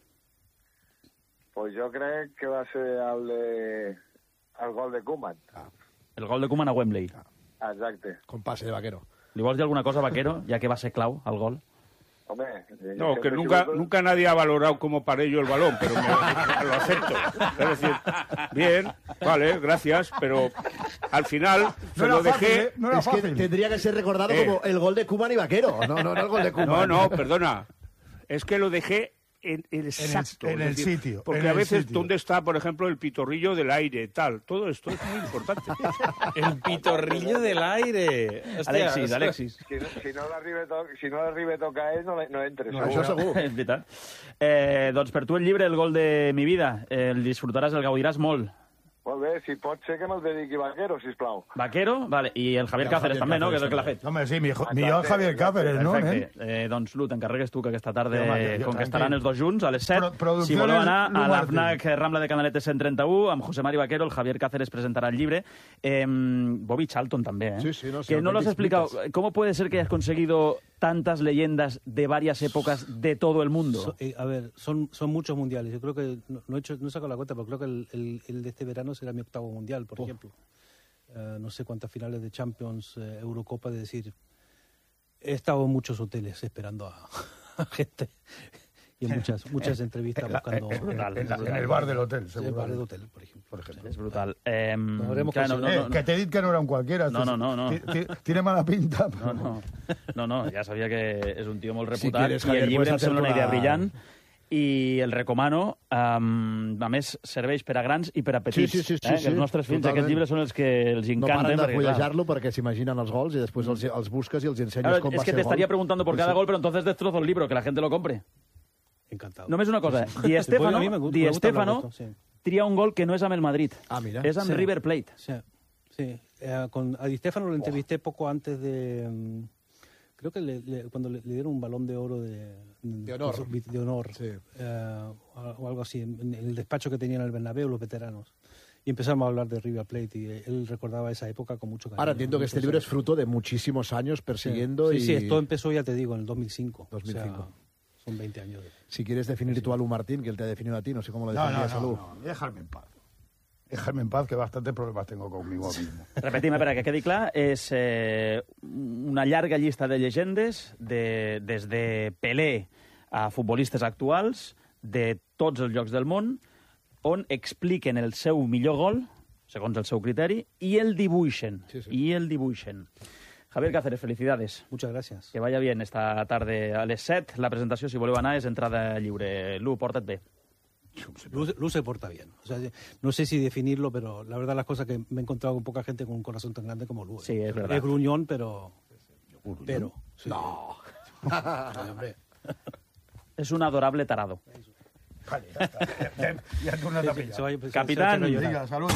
Pues jo crec que va ser el, de... el gol de Koeman. El gol de Koeman a Wembley. Exacte. Con pase de Vaquero. Li vols dir alguna cosa, Vaquero, ja que va ser clau al gol? Hombre, no, que nunca, nunca nadie ha valorado como paré yo el balón, pero me, lo acepto. Es decir, bien, vale, gracias, pero al final no se lo dejé... Fácil, ¿eh? No era es fácil. Que tendría que ser recordado eh. como el gol de Koeman y Vaquero, no, no, no el gol de Koeman. No, no, perdona, es que lo dejé en el exacto. En el, en el decir, sitio. Porque en a veces, sitio. ¿dónde está, por ejemplo, el pitorrillo del aire, tal? Todo esto es muy importante. El pitorrillo del aire. Hòstia, Alexis, Alexis. Si no, si no l'arriba a, to si no a tocar ell, no, no entres. No, això segur. És veritat. Eh, doncs per tu el llibre El gol de mi vida. El disfrutaràs, el gaudiràs molt. Molt bé, si pot ser que me'l dediqui Vaquero, sisplau. Vaquero, vale, i el Javier Cáceres també, no?, que és el que l'ha fet. Home, sí, millor Javier Cáceres, no? Perfecte. Eh, doncs, Lu, t'encarregues tu que aquesta tarda, com que estaran els dos junts, a les set, si voleu anar a l'AFNAC Rambla de Canaletes cent trenta-u, amb José Mari Vaquero, el Javier Cáceres presentarà el llibre. Eh, Bobby Charlton també, ¿eh? Sí, sí, no sé. Que no lo has explicado. ¿Cómo puede ser que hayas conseguido tantas leyendas de varias épocas de todo el mundo? So, eh, a ver, son, son muchos mundiales. Yo creo que, no, no he hecho, no he sacado la cuenta, pero creo que el, el, el de este verano será mi octavo mundial, por oh. ejemplo. Uh, no sé cuántas finales de Champions, eh, Eurocopa, de decir, he estado en muchos hoteles esperando a, a gente y en muchas, muchas entrevistas buscando... En, en, en, en el bar del hotel, seguro. El bar del hotel, por ejemplo. Por ejemplo. Es brutal. Eh, no, claro, no, no, eh, no, que te he dit que no era un cualquiera. No, no, no. no. Tiene mala pinta. No, no. No, no, ja sabia que és un tio molt reputat si i el llibre em sembla una idea una... brillant i el recomano. Um, a més, serveix per a grans i per a petits. Sí, sí, sí, sí, eh? sí, els nostres fills, aquests llibres són els que els encanten. No paren de fullejar-lo perquè s'imaginen els gols i després els, els busques i els ensenyes claro, com va ser el gol. Es que te estaría preguntando por cada gol, pero entonces destrozo el libro, que la gente lo compre. Encantado. Només una cosa, sí, sí. Di Stéfano, sí, me, Di me Stéfano esto, sí. tria un gol que no és amb el Madrid. Ah, mira. És amb sí. River Plate. Sí, sí. Eh, con, a Di Stéfano lo entrevisté oh. poco antes de... Um, creo que le, le, cuando le, le dieron un balón de oro de, de honor, de honor sí. eh, o algo así, en, en el despacho que tenían en el Bernabéu los veteranos. Y empezamos a hablar de River Plate y él recordaba esa época con mucho cariño. Ahora entiendo que este libro es fruto de muchísimos años persiguiendo sí. y... Sí, sí, esto empezó, ya te digo, en el dos mil cinco. dos mil cinco. O sea, son veinte años. De... Si quieres definir sí. tú a Lu Martín, que él te ha definido a ti, no sé cómo lo no, definías no, a Lu. No, no, déjame en paz. Déjame en paz, que bastantes problemes tengo conmigo mismo. Repetim, per que quedi clar, és eh, una llarga llista de llegendes, de, des de Pelé a futbolistes actuals, de tots els llocs del món, on expliquen el seu millor gol, segons el seu criteri, i el dibuixen. Sí, sí. I el dibuixen. Javier Cáceres, felicidades. Muchas gracias. Que vaya bien esta tarde a les set. La presentació, si voleu anar, és entrada lliure. Lu, porta't bé. Lu, Lu se porta bien. O sea, no sé si definirlo, pero la verdad las cosas que me he encontrado con poca gente con un corazón tan grande como Lu. Sí, es verdad. Es gruñón, pero... ¿Gruñón? Pero... Sí. No. Ay, hombre. Es un adorable tarado. Vale, ya está. Ya, ya, ya una tapilla. Se va, se, Capitán. Se, se Diga, salud.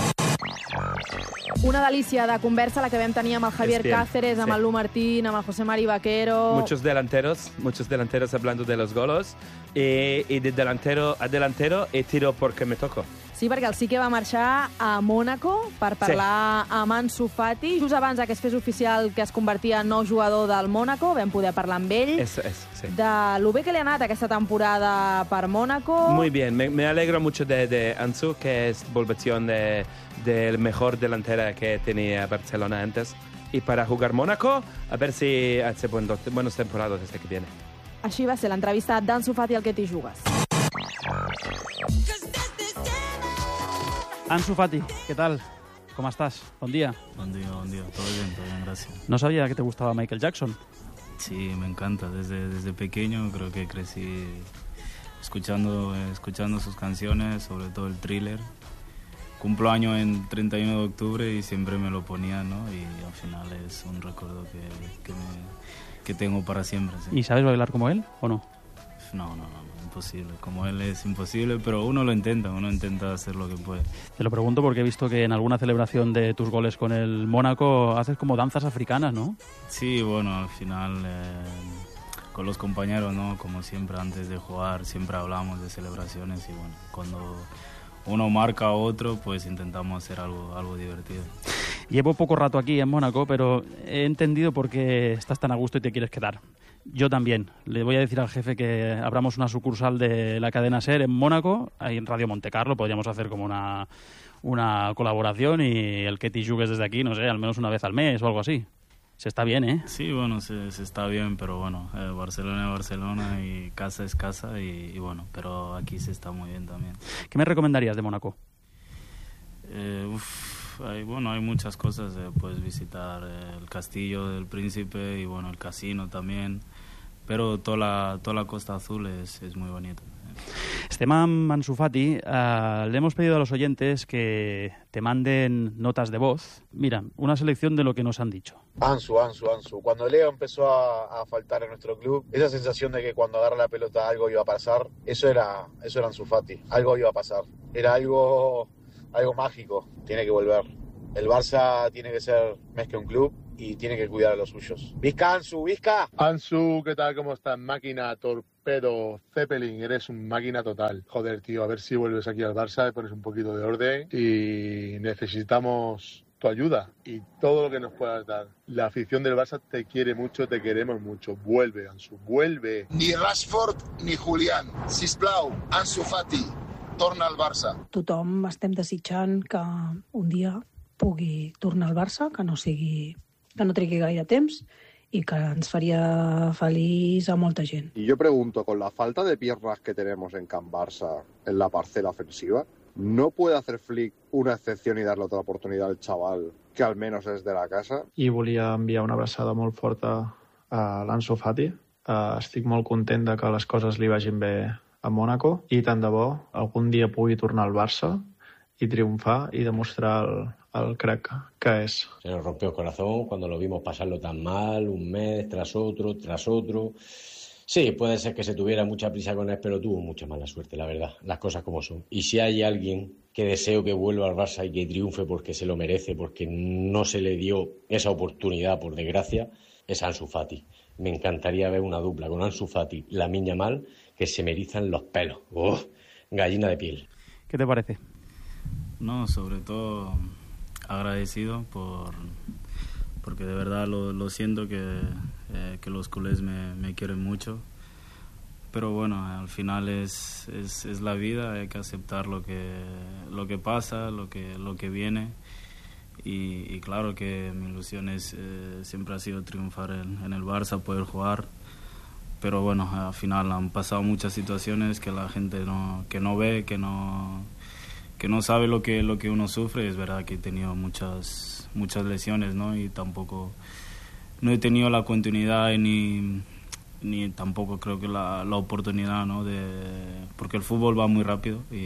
Una delícia de conversa la que vam tenir amb el Javier Cáceres, amb sí. el Lu Martín, amb el José Mari Vaquero... Muchos delanteros, muchos delanteros hablando de los golos y, y de delantero a delantero y tiro porque me toco. Sí, perquè el Sique va marxar a Mònaco per parlar sí. amb Ansu Fati. Just abans que es fes oficial que es convertia en nou jugador del Mònaco, vam poder parlar amb ell. Eso es, sí. De lo bé que li ha anat aquesta temporada per Mònaco. Muy bien, me, me alegro mucho de, de Ansu, que es volvación de, del mejor delantera que tenía Barcelona antes. Y para jugar Mónaco, a ver si hace buenos, buenos temporadas desde que viene. Així va ser l'entrevista d'Ansu Fati al Que t'hi jugues. Ansu Fati, ¿qué tal? ¿Cómo estás? Buen día. Buen día, buen día. Todo bien, todo bien, gracias. No sabía que te gustaba Michael Jackson. Sí, me encanta. Desde, desde pequeño creo que crecí escuchando, escuchando sus canciones, sobre todo el Thriller. Cumplo año en treinta y uno de octubre y siempre me lo ponía, ¿no? Y al final es un recuerdo que, que, me, que tengo para siempre. ¿Sí? ¿Y sabes bailar como él o no? No, no, no. Imposible, como él es imposible, pero uno lo intenta, uno intenta hacer lo que puede. Te lo pregunto porque he visto que en alguna celebración de tus goles con el Mónaco haces como danzas africanas, ¿no? Sí, bueno, al final eh, con los compañeros, ¿no? Como siempre antes de jugar, siempre hablamos de celebraciones y bueno, cuando uno marca a otro, pues intentamos hacer algo, algo divertido. Llevo poco rato aquí en Mónaco, pero he entendido por qué estás tan a gusto y te quieres quedar. Yo también. Le voy a decir al jefe que abramos una sucursal de la cadena SER en Mónaco, ahí en Radio Montecarlo, podríamos hacer como una, una colaboración y el que te jugues desde aquí, no sé, al menos una vez al mes o algo así. Se está bien, ¿eh? Sí, bueno, se, se está bien, pero bueno, eh, Barcelona es Barcelona y casa es casa y, y bueno, pero aquí se está muy bien también. ¿Qué me recomendarías de Mónaco? Eh, uf, hay, bueno, hay muchas cosas, eh, puedes visitar eh, el Castillo del Príncipe y bueno, el casino también, pero toda la, toda la Costa Azul es, es muy bonita. Estem amb Ansu Fati. Uh, le hemos pedido a los oyentes que te manden notas de voz. Mira, una selección de lo que nos han dicho. Ansu, Ansu, Ansu. Cuando Leo empezó a, a faltar en nuestro club, esa sensación de que cuando agarra la pelota algo iba a pasar, eso era, eso era Ansu Fati. Algo iba a pasar. Era algo, algo mágico. Tiene que volver. El Barça tiene que ser más que un club y tiene que cuidar a los suyos. ¡Vizca, Ansu! ¡Vizca! Ansu, ¿qué tal? ¿Cómo estás? Máquina, torpedo, Zeppelin, eres un máquina total. Joder, tío, a ver si vuelves aquí al Barça y pones un poquito de orden y necesitamos tu ayuda y todo lo que nos puedas dar. La afición del Barça te quiere mucho, te queremos mucho. Vuelve, Ansu, vuelve. Ni Rashford ni Julián. Sisplau, Ansu Fati, torna al Barça. Tothom estem desitjant que un dia pugui tornar al Barça, que no sigui que no trigui gaire temps y que ens faria feliç a molta gent. Y yo pregunto, con la falta de piernas que tenemos en Can Barça en la parcela ofensiva, ¿no puede hacer Flick una excepción y darle otra oportunidad al chaval que al menos es de la casa? I volia enviar una abraçada molt forta a l'Ansu Fati. Uh, estic molt content de que les coses li vagin bé a Mónaco i tant de bo algun dia pugui tornar al Barça y triunfar y demostrar el, el crack que es. Se nos rompió el corazón cuando lo vimos pasarlo tan mal, un mes tras otro, tras otro. Sí, puede ser que se tuviera mucha prisa con él, pero tuvo mucha mala suerte, la verdad, las cosas como son. Y si hay alguien que deseo que vuelva al Barça y que triunfe porque se lo merece, porque no se le dio esa oportunidad, por desgracia, es Ansu Fati. Me encantaría ver una dupla con Ansu Fati, Lamine Yamal, que se me erizan los pelos. ¡Oh! Gallina de piel. ¿Qué te parece? No, sobre todo agradecido por porque de verdad lo, lo siento que, eh, que los culés me, me quieren mucho, pero bueno, al final es, es, es la vida, hay que aceptar lo que, lo que pasa, lo que, lo que viene y, y claro que mi ilusión es, eh, siempre ha sido triunfar en, en el Barça, poder jugar, pero bueno, al final han pasado muchas situaciones que la gente no, que no ve, que no... que no sabe lo que lo que uno sufre. Es verdad que he tenido muchas muchas lesiones, ¿no? Y tampoco no he tenido la continuidad ni ni tampoco creo que la, la oportunidad, ¿no? De porque el fútbol va muy rápido y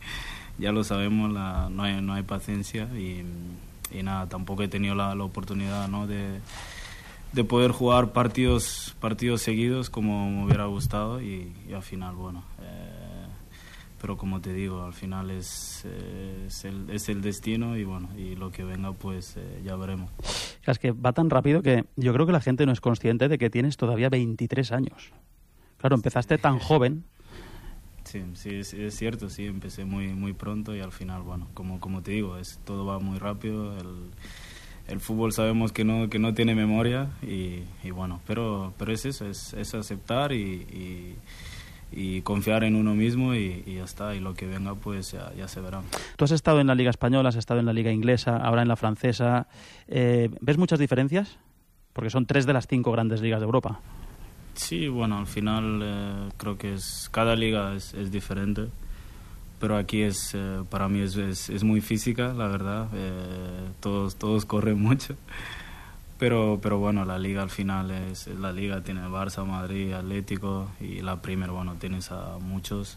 ya lo sabemos, la, no hay no hay paciencia y, y nada, tampoco he tenido la, la oportunidad, ¿no? De de poder jugar partidos partidos seguidos como me hubiera gustado y, y al final, bueno. Eh, pero como te digo, al final es, eh, es, el, es el destino y bueno, y lo que venga pues eh, ya veremos. Es que va tan rápido que yo creo que la gente no es consciente de que tienes todavía veintitrés años. Claro, empezaste tan joven. Sí, sí, es, es cierto, sí, empecé muy muy pronto y al final, bueno, como como te digo, es todo va muy rápido, el, el fútbol sabemos que no que no tiene memoria y, y bueno, pero pero es eso, es, es aceptar y, y y confiar en uno mismo y, y ya está, y lo que venga pues ya, ya se verá. Tú has estado en la Liga Española, has estado en la Liga Inglesa, ahora en la Francesa. Eh, ¿Ves muchas diferencias? Porque son tres de las cinco grandes ligas de Europa. Sí, bueno, al final eh, creo que es cada liga es, es diferente, pero aquí es eh, para mí es, es, es muy física, la verdad. Eh, todos, todos corren mucho. Pero, pero bueno, la liga al final es, es la liga, tiene Barça, Madrid, Atlético y la Premier, bueno, tienes a muchos.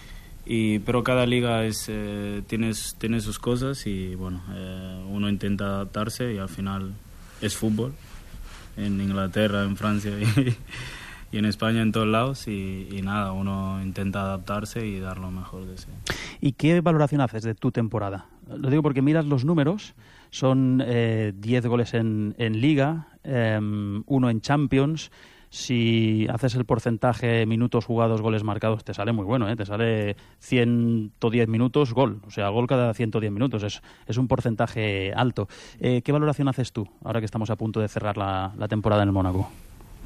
Y, pero cada liga es, eh, tiene, tiene sus cosas y bueno, eh, uno intenta adaptarse y al final es fútbol. En Inglaterra, en Francia y, y en España, en todos lados y, y nada, uno intenta adaptarse y dar lo mejor de sí. ¿Y qué valoración haces de tu temporada? Lo digo porque miras los números. Son eh, diez goles en, en Liga, eh, uno en Champions. Si haces el porcentaje minutos jugados, goles marcados, te sale muy bueno, ¿eh? Te sale ciento diez minutos, gol. O sea, gol cada ciento diez minutos. Es, es un porcentaje alto. Eh, ¿Qué valoración haces tú, ahora que estamos a punto de cerrar la, la temporada en el Mónaco?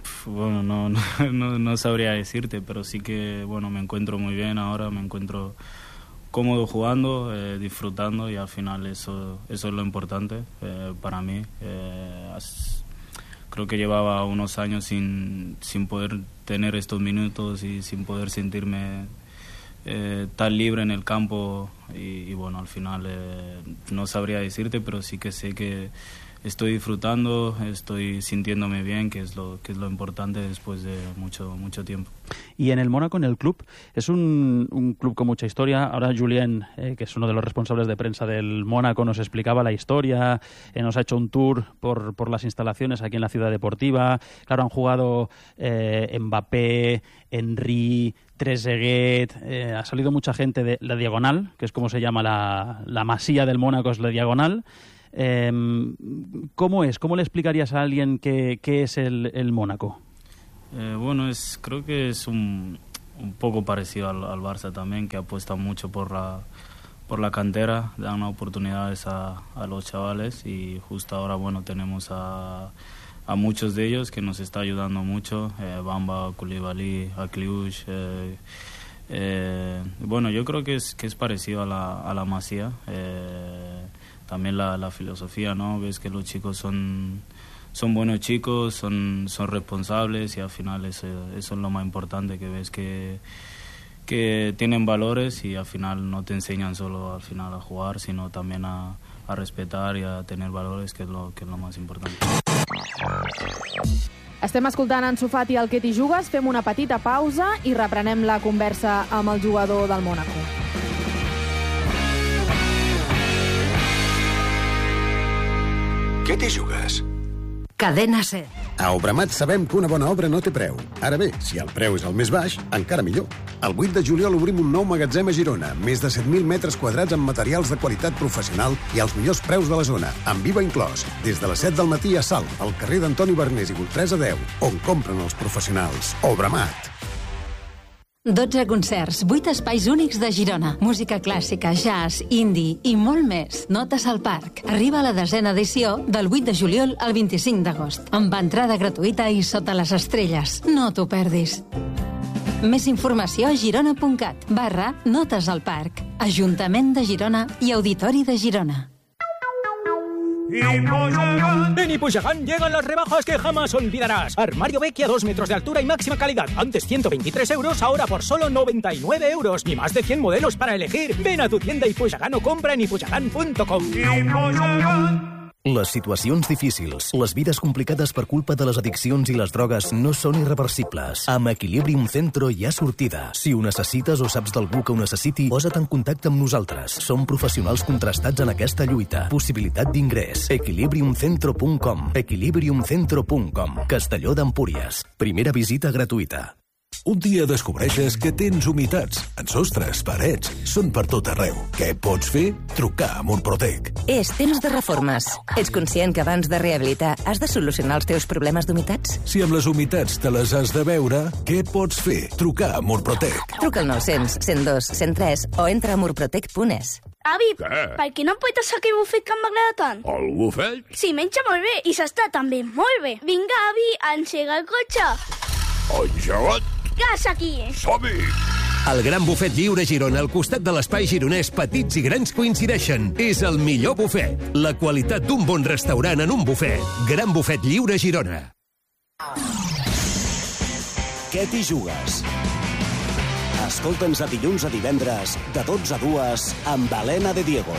Bueno, no, no, no sabría decirte, pero sí que, bueno, me encuentro muy bien ahora, me encuentro cómodo jugando, eh, disfrutando, y al final eso, eso es lo importante eh, para mí. Eh, as, creo que llevaba unos años sin, sin poder tener estos minutos y sin poder sentirme eh, tan libre en el campo, y, y bueno, al final eh, no sabría decirte, pero sí que sé que estoy disfrutando, estoy sintiéndome bien, que es lo que es lo importante después de mucho mucho tiempo. Y en el Mónaco, en el club, es un, un club con mucha historia. Ahora Julien, eh, que es uno de los responsables de prensa del Mónaco, nos explicaba la historia, eh, nos ha hecho un tour por, por las instalaciones aquí en la ciudad deportiva. Claro, han jugado eh, Mbappé, Henry, Trezeguet, eh, ha salido mucha gente de la Diagonal, que es como se llama la, la masía del Mónaco, es la Diagonal. Eh, ¿Cómo es? ¿Cómo le explicarías a alguien qué, qué es el, el Mónaco? Eh, bueno, es, creo que es un, un poco parecido al, al Barça también, que apuesta mucho por la, por la cantera, dan oportunidades a, a los chavales, y justo ahora, bueno, tenemos a, a muchos de ellos que nos está ayudando mucho, eh, Bamba, Koulibaly, Akliouche, eh, eh, bueno, yo creo que es, que es parecido a la, a la Masía. Eh, También la, la filosofía, ¿no? Ves que los chicos son, son buenos chicos, son, son responsables, y al final eso, eso es lo más importante, que ves que, que tienen valores, y al final no te enseñan solo al final a jugar, sino también a, a respetar y a tener valores, que és lo, que és lo más importante. Estem escoltant Ansu Fati al Que t'hi jugues, fem una petita pausa i reprenem la conversa amb el jugador del Mónaco. Què t'hi jugues? Cadena SER. A Obramat sabem que una bona obra no té preu. Ara bé, si el preu és el més baix, encara millor. El vuit de juliol obrim un nou magatzem a Girona, més de set mil metres quadrats amb materials de qualitat professional i als millors preus de la zona, amb I V A inclòs, des de les set del matí a Salt, al carrer d'Antoni Bernés i Goltresa deu, on compren els professionals. Obramat. dotze concerts, vuit espais únics de Girona. Música clàssica, jazz, indie i molt més. Notes al Parc. Arriba a la desena edició del vuit de juliol al vint-i-cinc d'agost. Amb entrada gratuïta i sota les estrelles. No t'ho perdis. Més informació a girona.cat barra Notes al Parc. Ajuntament de Girona i Auditori de Girona. En Ipuxagán llegan las rebajas que jamás olvidarás. Armario Vecchia, dos metros de altura y máxima calidad. Antes ciento veintitrés euros, ahora por solo noventa y nueve euros. Y más de cien modelos para elegir. Ven a tu tienda Ipuxagán o compra en ipuxagán punto com. Les situacions difícils, les vides complicades per culpa de les addiccions i les drogues no són irreversibles. Amb Equilibrium Centro hi ha sortida. Si ho necessites o saps d'algú que ho necessiti, posa't en contacte amb nosaltres. Som professionals contrastats en aquesta lluita. Possibilitat d'ingrés. equilibrium centro punt com. equilibrium centro punt com. Castelló d'Empúries. Primera visita gratuïta. Un dia descobreixes que tens humitats en sostres, parets, són per tot arreu. Què pots fer? Trucar a Murprotec. És temps de reformes. Ets conscient que abans de rehabilitar has de solucionar els teus problemes d'humitats? Si amb les humitats te les has de veure, què pots fer? Trucar a Murprotec. Truca al nou cents, cent dos, cent tres o entra a murprotec punt es. Avi, Què? per què no em pots saber aquell bufet que m'agrada tant? El bufet? Sí, menja molt bé i s'està també molt bé. Vinga, avi, engega el cotxe. Engegat? Gas aquí. Som-hi! El Gran Bufet Lliure Girona, al costat de l'espai gironès, petits i grans coincideixen. És el millor bufet. La qualitat d'un bon restaurant en un bufet. Gran Bufet Lliure Girona. Què t'hi jugues? Escolta'ns a dilluns a divendres, de dotze a dues, amb Helena de Diego.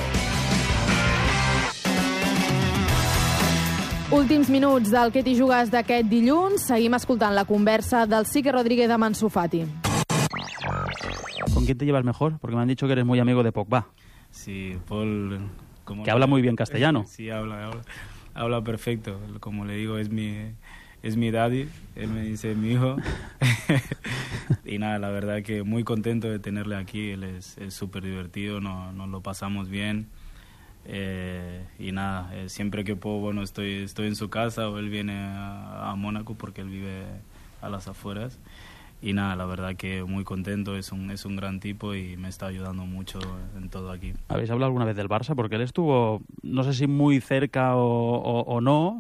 Últims minuts del Que t'hi jugues d'aquest dilluns. Seguim escoltant la conversa del Sique Rodríguez amb Ansu Fati. ¿Con quién te llevas mejor? Porque me han dicho que eres muy amigo de Pogba. Sí, Paul... como Que habla muy bien castellano. Sí, habla, habla, habla perfecto. Como le digo, es mi, es mi daddy. Él me dice mi hijo. Y nada, la verdad que muy contento de tenerle aquí. Él es súper divertido, no, nos lo pasamos bien. Eh, y nada, eh, siempre que puedo, bueno, estoy, estoy en su casa o él viene a, a Mónaco porque él vive a las afueras. Y nada, la verdad que muy contento, es un, es un gran tipo y me está ayudando mucho en todo aquí. ¿Habéis hablado alguna vez del Barça? Porque él estuvo, no sé si muy cerca o, o, o no,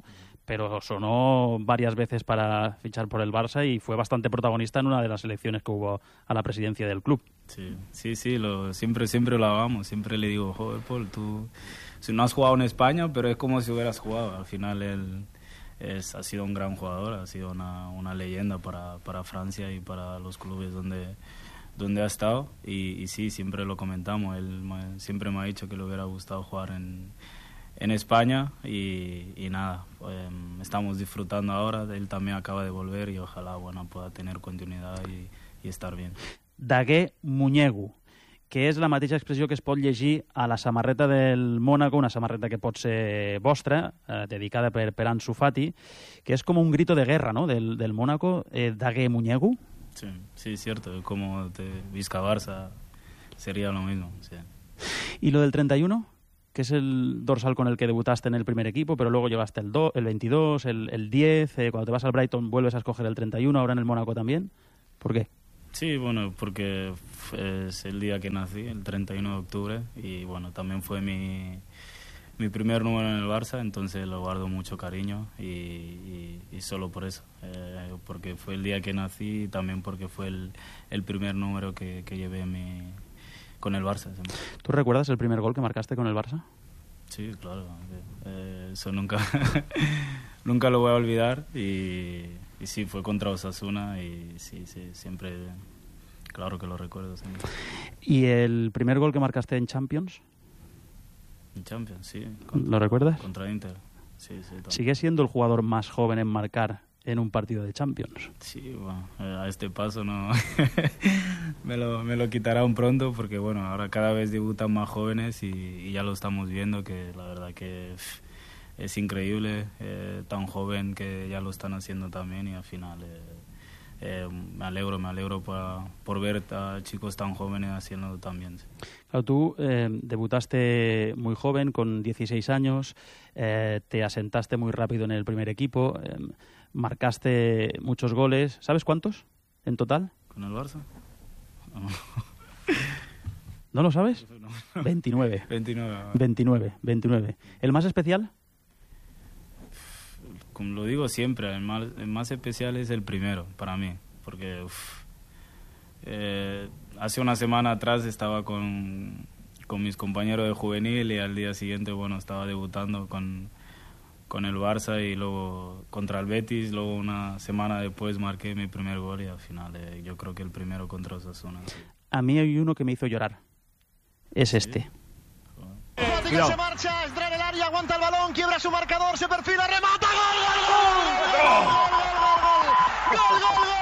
pero sonó varias veces para fichar por el Barça y fue bastante protagonista en una de las elecciones que hubo a la presidencia del club. Sí, sí, sí, lo, siempre, siempre lo hagamos. Siempre le digo, joder, Paul, tú si no has jugado en España, pero es como si hubieras jugado. Al final él es, ha sido un gran jugador, ha sido una, una leyenda para, para Francia y para los clubes donde, donde ha estado. Y, y sí, siempre lo comentamos. Él me, siempre me ha dicho que le hubiera gustado jugar en, en España y, y nada, eh, estamos disfrutando ahora. Él también acaba de volver y ojalá bueno, pueda tener continuidad y, y estar bien. Daguer Muñegu, que és la mateixa expressió que es pot llegir a la samarreta del Mónaco, una samarreta que pot ser vostra, eh, dedicada per, per Ansu Fati, que és com un grito de guerra, ¿no?, del, del Mónaco, eh, Daguer Muñegu. Sí, sí, cierto, como de Vizca Barça sería lo mismo, sí. ¿Y lo del treinta y uno? Que es el dorsal con el que debutaste en el primer equipo, pero luego llevaste el, do, el veintidós, el, el diez, eh, cuando te vas al Brighton vuelves a escoger el treinta y uno, ahora en el Mónaco también. ¿Por qué? Sí, bueno, porque es el día que nací, el treinta y uno de octubre, y bueno, también fue mi, mi primer número en el Barça, entonces lo guardo mucho cariño y, y, y solo por eso, eh, porque fue el día que nací y también porque fue el, el primer número que, que llevé mi, con el Barça. Siempre. ¿Tú recuerdas el primer gol que marcaste con el Barça? Sí, claro, eh, eso nunca, nunca lo voy a olvidar y... Y sí, fue contra Osasuna y sí, sí, siempre, claro que lo recuerdo siempre. ¿Y el primer gol que marcaste en Champions? En Champions, sí. Contra, ¿lo recuerdas? Contra Inter, sí, sí. Todo. ¿Sigue siendo el jugador más joven en marcar en un partido de Champions? Sí, bueno, a este paso no me, lo, me lo quitarán pronto porque, bueno, ahora cada vez debutan más jóvenes y, y ya lo estamos viendo que la verdad que... Pff, es increíble, eh, tan joven que ya lo están haciendo también y al final eh, eh, me alegro, me alegro por, por ver a chicos tan jóvenes haciéndolo también. Sí. Claro, tú eh, debutaste muy joven, con dieciséis años, eh, te asentaste muy rápido en el primer equipo, eh, marcaste muchos goles. ¿Sabes cuántos en total? ¿Con el Barça? No. ¿No lo sabes? No. veintinueve. veintinueve. veintinueve, veintinueve. ¿El más especial? Como lo digo siempre, el más, el más especial es el primero para mí, porque uf, eh, hace una semana atrás estaba con, con mis compañeros de juvenil y al día siguiente bueno estaba debutando con, con el Barça y luego contra el Betis, luego una semana después marqué mi primer gol y al final eh, yo creo que el primero contra Osasuna. Sí. A mí hay uno que me hizo llorar, es ¿Sí? este. Cuidado. Se marcha, entra en el área, aguanta el balón, quiebra su marcador, se perfila, remata, gol, gol, gol, gol, gol, gol, gol, gol,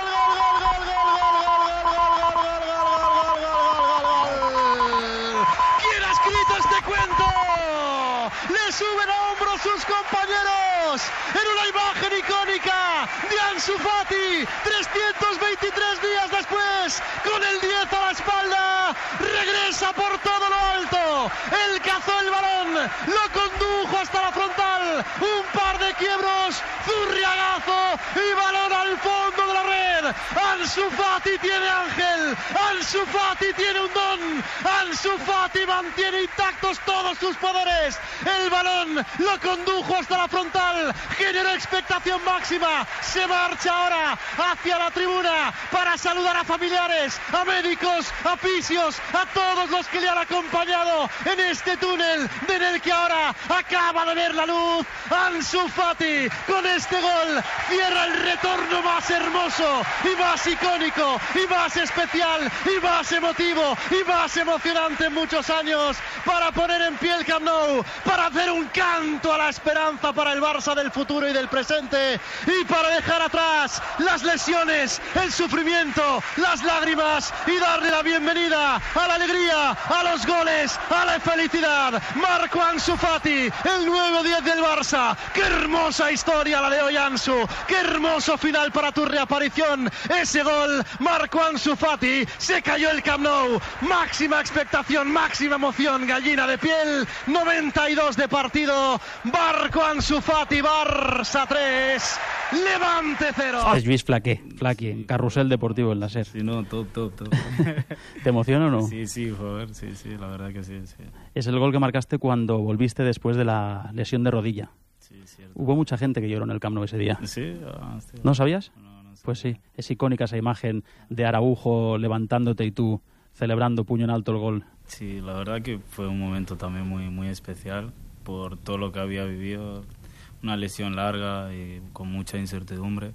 ¿quién ha escrito este cuento? Le suben a hombros sus compañeros en una imagen icónica de Ansu Fati, trescientos veintitrés días después, con el diez a la espalda, regresa por todo lo alto, él cazó el balón, lo condujo hasta la frontal, un par de quiebros, zurriagazo y balón al fondo de la red. Ansu Fati tiene ángel, Ansu Fati tiene un don, Ansu Fati mantiene intactos todos sus poderes, el balón lo condujo hasta la frontal, generó expectación máxima, se marcha ahora hacia la tribuna para saludar a familiares, a médicos, a fisios, a todos los que le han acompañado en este túnel en el que ahora acaba de ver la luz. Ansu Fati con este gol cierra el retorno más hermoso y más icónico y más especial y más emotivo y más emocionante en muchos años para poner en pie el Camp Nou, para hacer un canto a la esperanza para el Barça del futuro y del presente y para dejar atrás las lesiones, el sufrimiento, las lágrimas y darle la bienvenida a la alegría, a los goles, a la felicidad. Marco Ansu Fati, el nuevo diez del Barça. Qué hermosa historia la de hoy, Ansu. Qué hermoso final para tu reaparición. Ese gol, Marco Ansu Fati, se cayó el Camp Nou. Máxima expectación, máxima emoción, gallina de piel. noventa y dos de partido. Marco Ansu Fati, Barça tres, Levante cero. Has vist Flaqué, Flaqué, en Carrusel Deportivo en la SER. Sí, no, top, top, top. ¿Te emociona o no? Sí, sí, joder, sí, sí, la verdad que sí, sí. Es el gol que marcaste cuando volviste después de la lesión de rodilla. Sí. Sí, cierto. Hubo mucha gente que lloró en el Camp Nou ese día. Sí, ah, sí. ¿No sabías? No, no sabía. Pues sí, es icónica esa imagen de Araujo levantándote y tú celebrando puño en alto el gol. Sí, la verdad que fue un momento también muy, muy especial por todo lo que había vivido, una lesión larga y con mucha incertidumbre.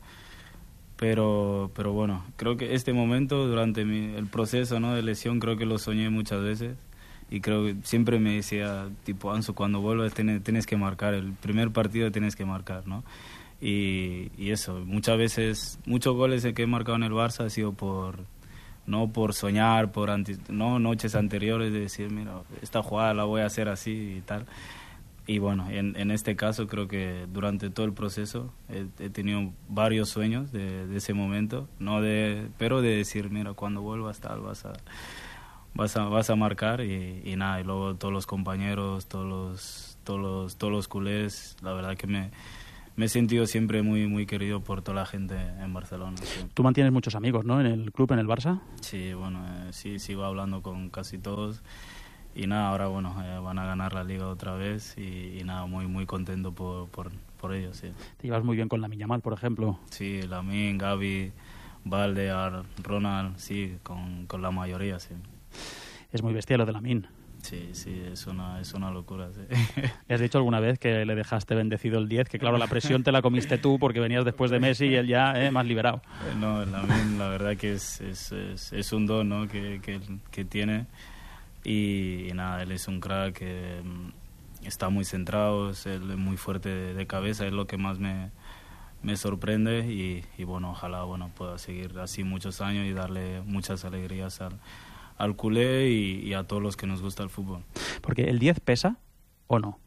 Pero, pero bueno, creo que este momento durante mi, el proceso, ¿no?, de lesión, creo que lo soñé muchas veces y creo que siempre me decía, tipo, Ansu, cuando vuelvas tienes, tienes que marcar, el primer partido tienes que marcar, ¿no? Y, y eso, muchas veces, muchos goles que he marcado en el Barça ha sido por, no por soñar, por anti, no noches anteriores de decir, mira, esta jugada la voy a hacer así y tal. Y bueno, en, en este caso creo que durante todo el proceso he, he tenido varios sueños de, de ese momento, no de, pero de decir, mira, cuando vuelvas tal, vas a, vas a, vas a marcar y, y nada, y luego todos los compañeros, todos los, todos los, todos los culés, la verdad que me, me he sentido siempre muy, muy querido por toda la gente en Barcelona. Sí. Tú mantienes muchos amigos, ¿no?, en el club, en el Barça. Sí, bueno, eh, sí, sigo hablando con casi todos. Y nada, ahora bueno, eh, van a ganar la Liga otra vez y, y nada, muy muy contento por, por, por ellos, sí. Te llevas muy bien con Lamine Yamal, por ejemplo. Sí, Lamine, Gavi, Valde, Ronald, sí, con, con la mayoría, sí. Es muy bestia lo de Lamine. Sí, sí, es una, es una locura, sí. ¿Le has dicho alguna vez que le dejaste bendecido el diez? Que claro, la presión te la comiste tú porque venías después de Messi y él ya eh, más liberado. No, Lamine, la verdad que es, es, es, es un don, ¿no?, que, que, que tiene. Y, y nada, él es un crack que um, está muy centrado, es él muy fuerte de, de cabeza, es lo que más me, me sorprende y, y bueno, ojalá bueno, pueda seguir así muchos años y darle muchas alegrías al, al culé y, y a todos los que nos gusta el fútbol. Porque el diez pesa o no.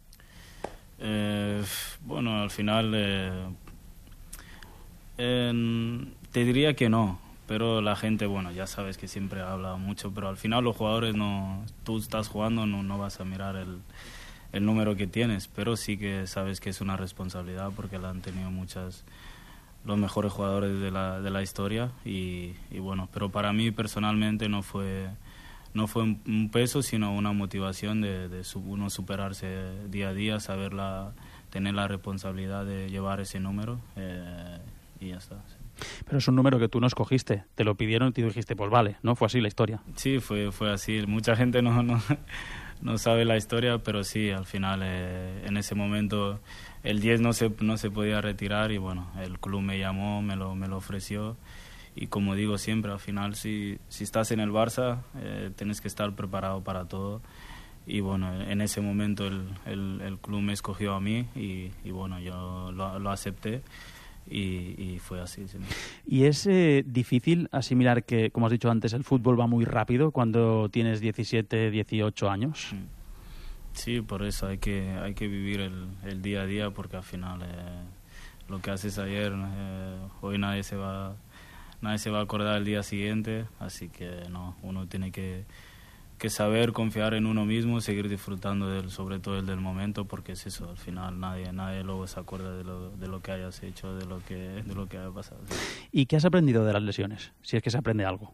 Eh, bueno, al final eh, eh, te diría que no. Pero la gente, bueno, ya sabes que siempre habla mucho, pero al final los jugadores no, tú estás jugando, no, no vas a mirar el, el número que tienes, pero sí que sabes que es una responsabilidad porque la han tenido muchas, los mejores jugadores de la, de la historia y, y bueno, pero para mí personalmente no fue, no fue un peso, sino una motivación de, de uno superarse día a día, saber la, tener la responsabilidad de llevar ese número eh, y ya está. Sí. Pero es un número que tú no escogiste, te lo pidieron y tú dijiste, pues vale, ¿no? Fue así la historia. Sí, fue, fue así. Mucha gente no, no, no sabe la historia, pero sí, al final, eh, en ese momento, el diez no se, no se podía retirar y bueno, el club me llamó, me lo, me lo ofreció. Y como digo siempre, al final, si, si estás en el Barça, eh, tienes que estar preparado para todo. Y bueno, en ese momento el, el, el club me escogió a mí y, y bueno, yo lo, lo acepté. Y, y fue así. Sí. ¿Y es eh, difícil asimilar que, como has dicho antes, el fútbol va muy rápido cuando tienes diecisiete, dieciocho años? Sí, por eso hay que, hay que vivir el, el día a día porque al final eh, lo que haces ayer, eh, hoy nadie se va, nadie se va a acordar el día siguiente, así que no, uno tiene que que saber confiar en uno mismo, seguir disfrutando del, sobre todo el del momento, porque es eso, al final nadie nadie luego se acuerda de lo, de lo que hayas hecho, de lo que de lo que haya pasado. ¿Y qué has aprendido de las lesiones? Si es que se aprende algo.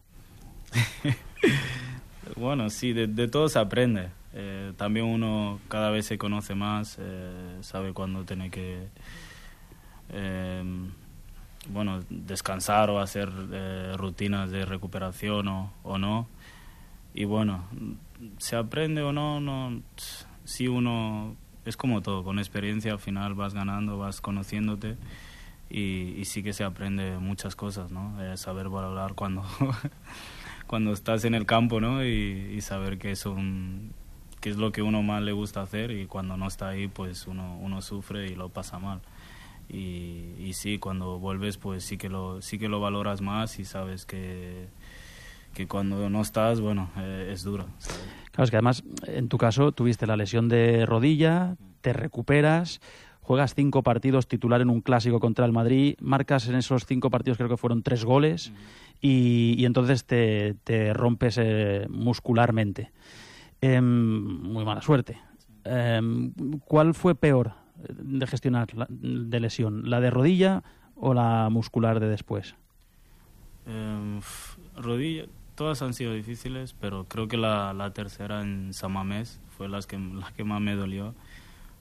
Bueno, sí, de, de todo se aprende. Eh, también uno cada vez se conoce más, eh, sabe cuándo tiene que eh, bueno, descansar o hacer eh, rutinas de recuperación o, o no. Y bueno, se aprende o no, no, si uno, es como todo, con experiencia al final vas ganando, vas conociéndote y, y sí que se aprende muchas cosas, ¿no? Eh, saber valorar cuando, cuando estás en el campo, ¿no? Y, y saber qué es, un, qué es lo que uno más le gusta hacer y cuando no está ahí, pues uno, uno sufre y lo pasa mal. Y, y sí, cuando vuelves, pues sí que lo, sí que lo valoras más y sabes que... que cuando no estás, bueno, eh, es duro, ¿sabes? Claro, es que además, en tu caso, tuviste la lesión de rodilla, te recuperas, juegas cinco partidos titular en un clásico contra el Madrid, marcas en esos cinco partidos, creo que fueron tres goles, uh-huh. y, y entonces te, te rompes eh, muscularmente. Eh, muy mala suerte. Eh, ¿Cuál fue peor de gestionar la, de lesión? ¿La de rodilla o la muscular de después? Eh, rodilla... Todas han sido difíciles, pero creo que la, la tercera en San Mamés fue las que, la que más me dolió,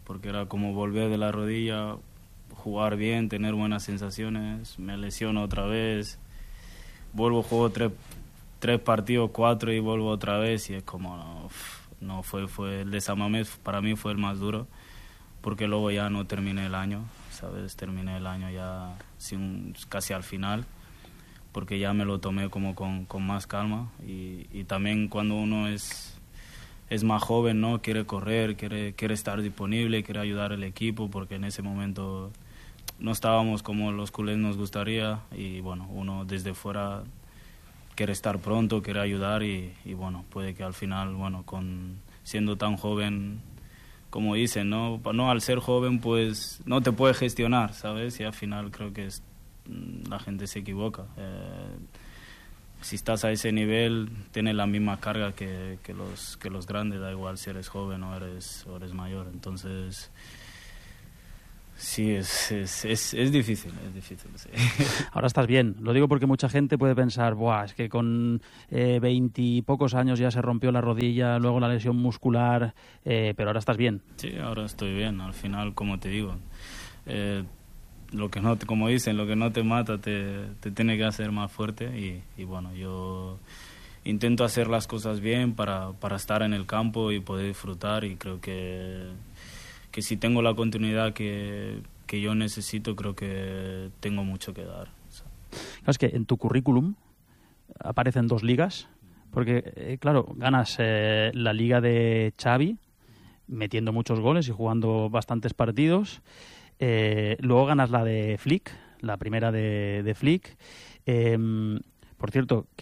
porque era como volver de la rodilla, jugar bien, tener buenas sensaciones, me lesiono otra vez, vuelvo, juego tres, tres partidos, cuatro y vuelvo otra vez y es como, no, no fue, fue el de San Mamés para mí fue el más duro, porque luego ya no terminé el año, ¿sabes? Terminé el año ya sin, casi al final, porque ya me lo tomé como con, con más calma y, y también cuando uno es, es más joven, ¿no? Quiere correr, quiere, quiere estar disponible, quiere ayudar al equipo, porque en ese momento no estábamos como los culés nos gustaría y bueno, uno desde fuera quiere estar pronto, quiere ayudar y, y bueno, puede que al final, bueno, con siendo tan joven, como dicen, ¿no? No, al ser joven, pues no te puedes gestionar, ¿sabes? Y al final creo que es, la gente se equivoca. Eh, si estás a ese nivel, tienes la misma carga que, que, los, que los grandes, da igual si eres joven o eres, o eres mayor. Entonces, sí, es, es, es, es difícil, es difícil, sí. Ahora estás bien. Lo digo porque mucha gente puede pensar, buah, es que con veintipocos años ya se rompió la rodilla, luego la lesión muscular, eh, pero ahora estás bien. Sí, ahora estoy bien. Al final, como te digo, eh, lo que no te, como dicen, lo que no te mata te, te tiene que hacer más fuerte y, y bueno, yo intento hacer las cosas bien para, para estar en el campo y poder disfrutar y creo que, que si tengo la continuidad que, que yo necesito, creo que tengo mucho que dar. Claro, es que en tu currículum aparecen dos ligas, porque eh, claro, ganas eh, la liga de Xavi, metiendo muchos goles y jugando bastantes partidos. Eh, luego ganas la de Flick, la primera de, de Flick. Eh, por cierto,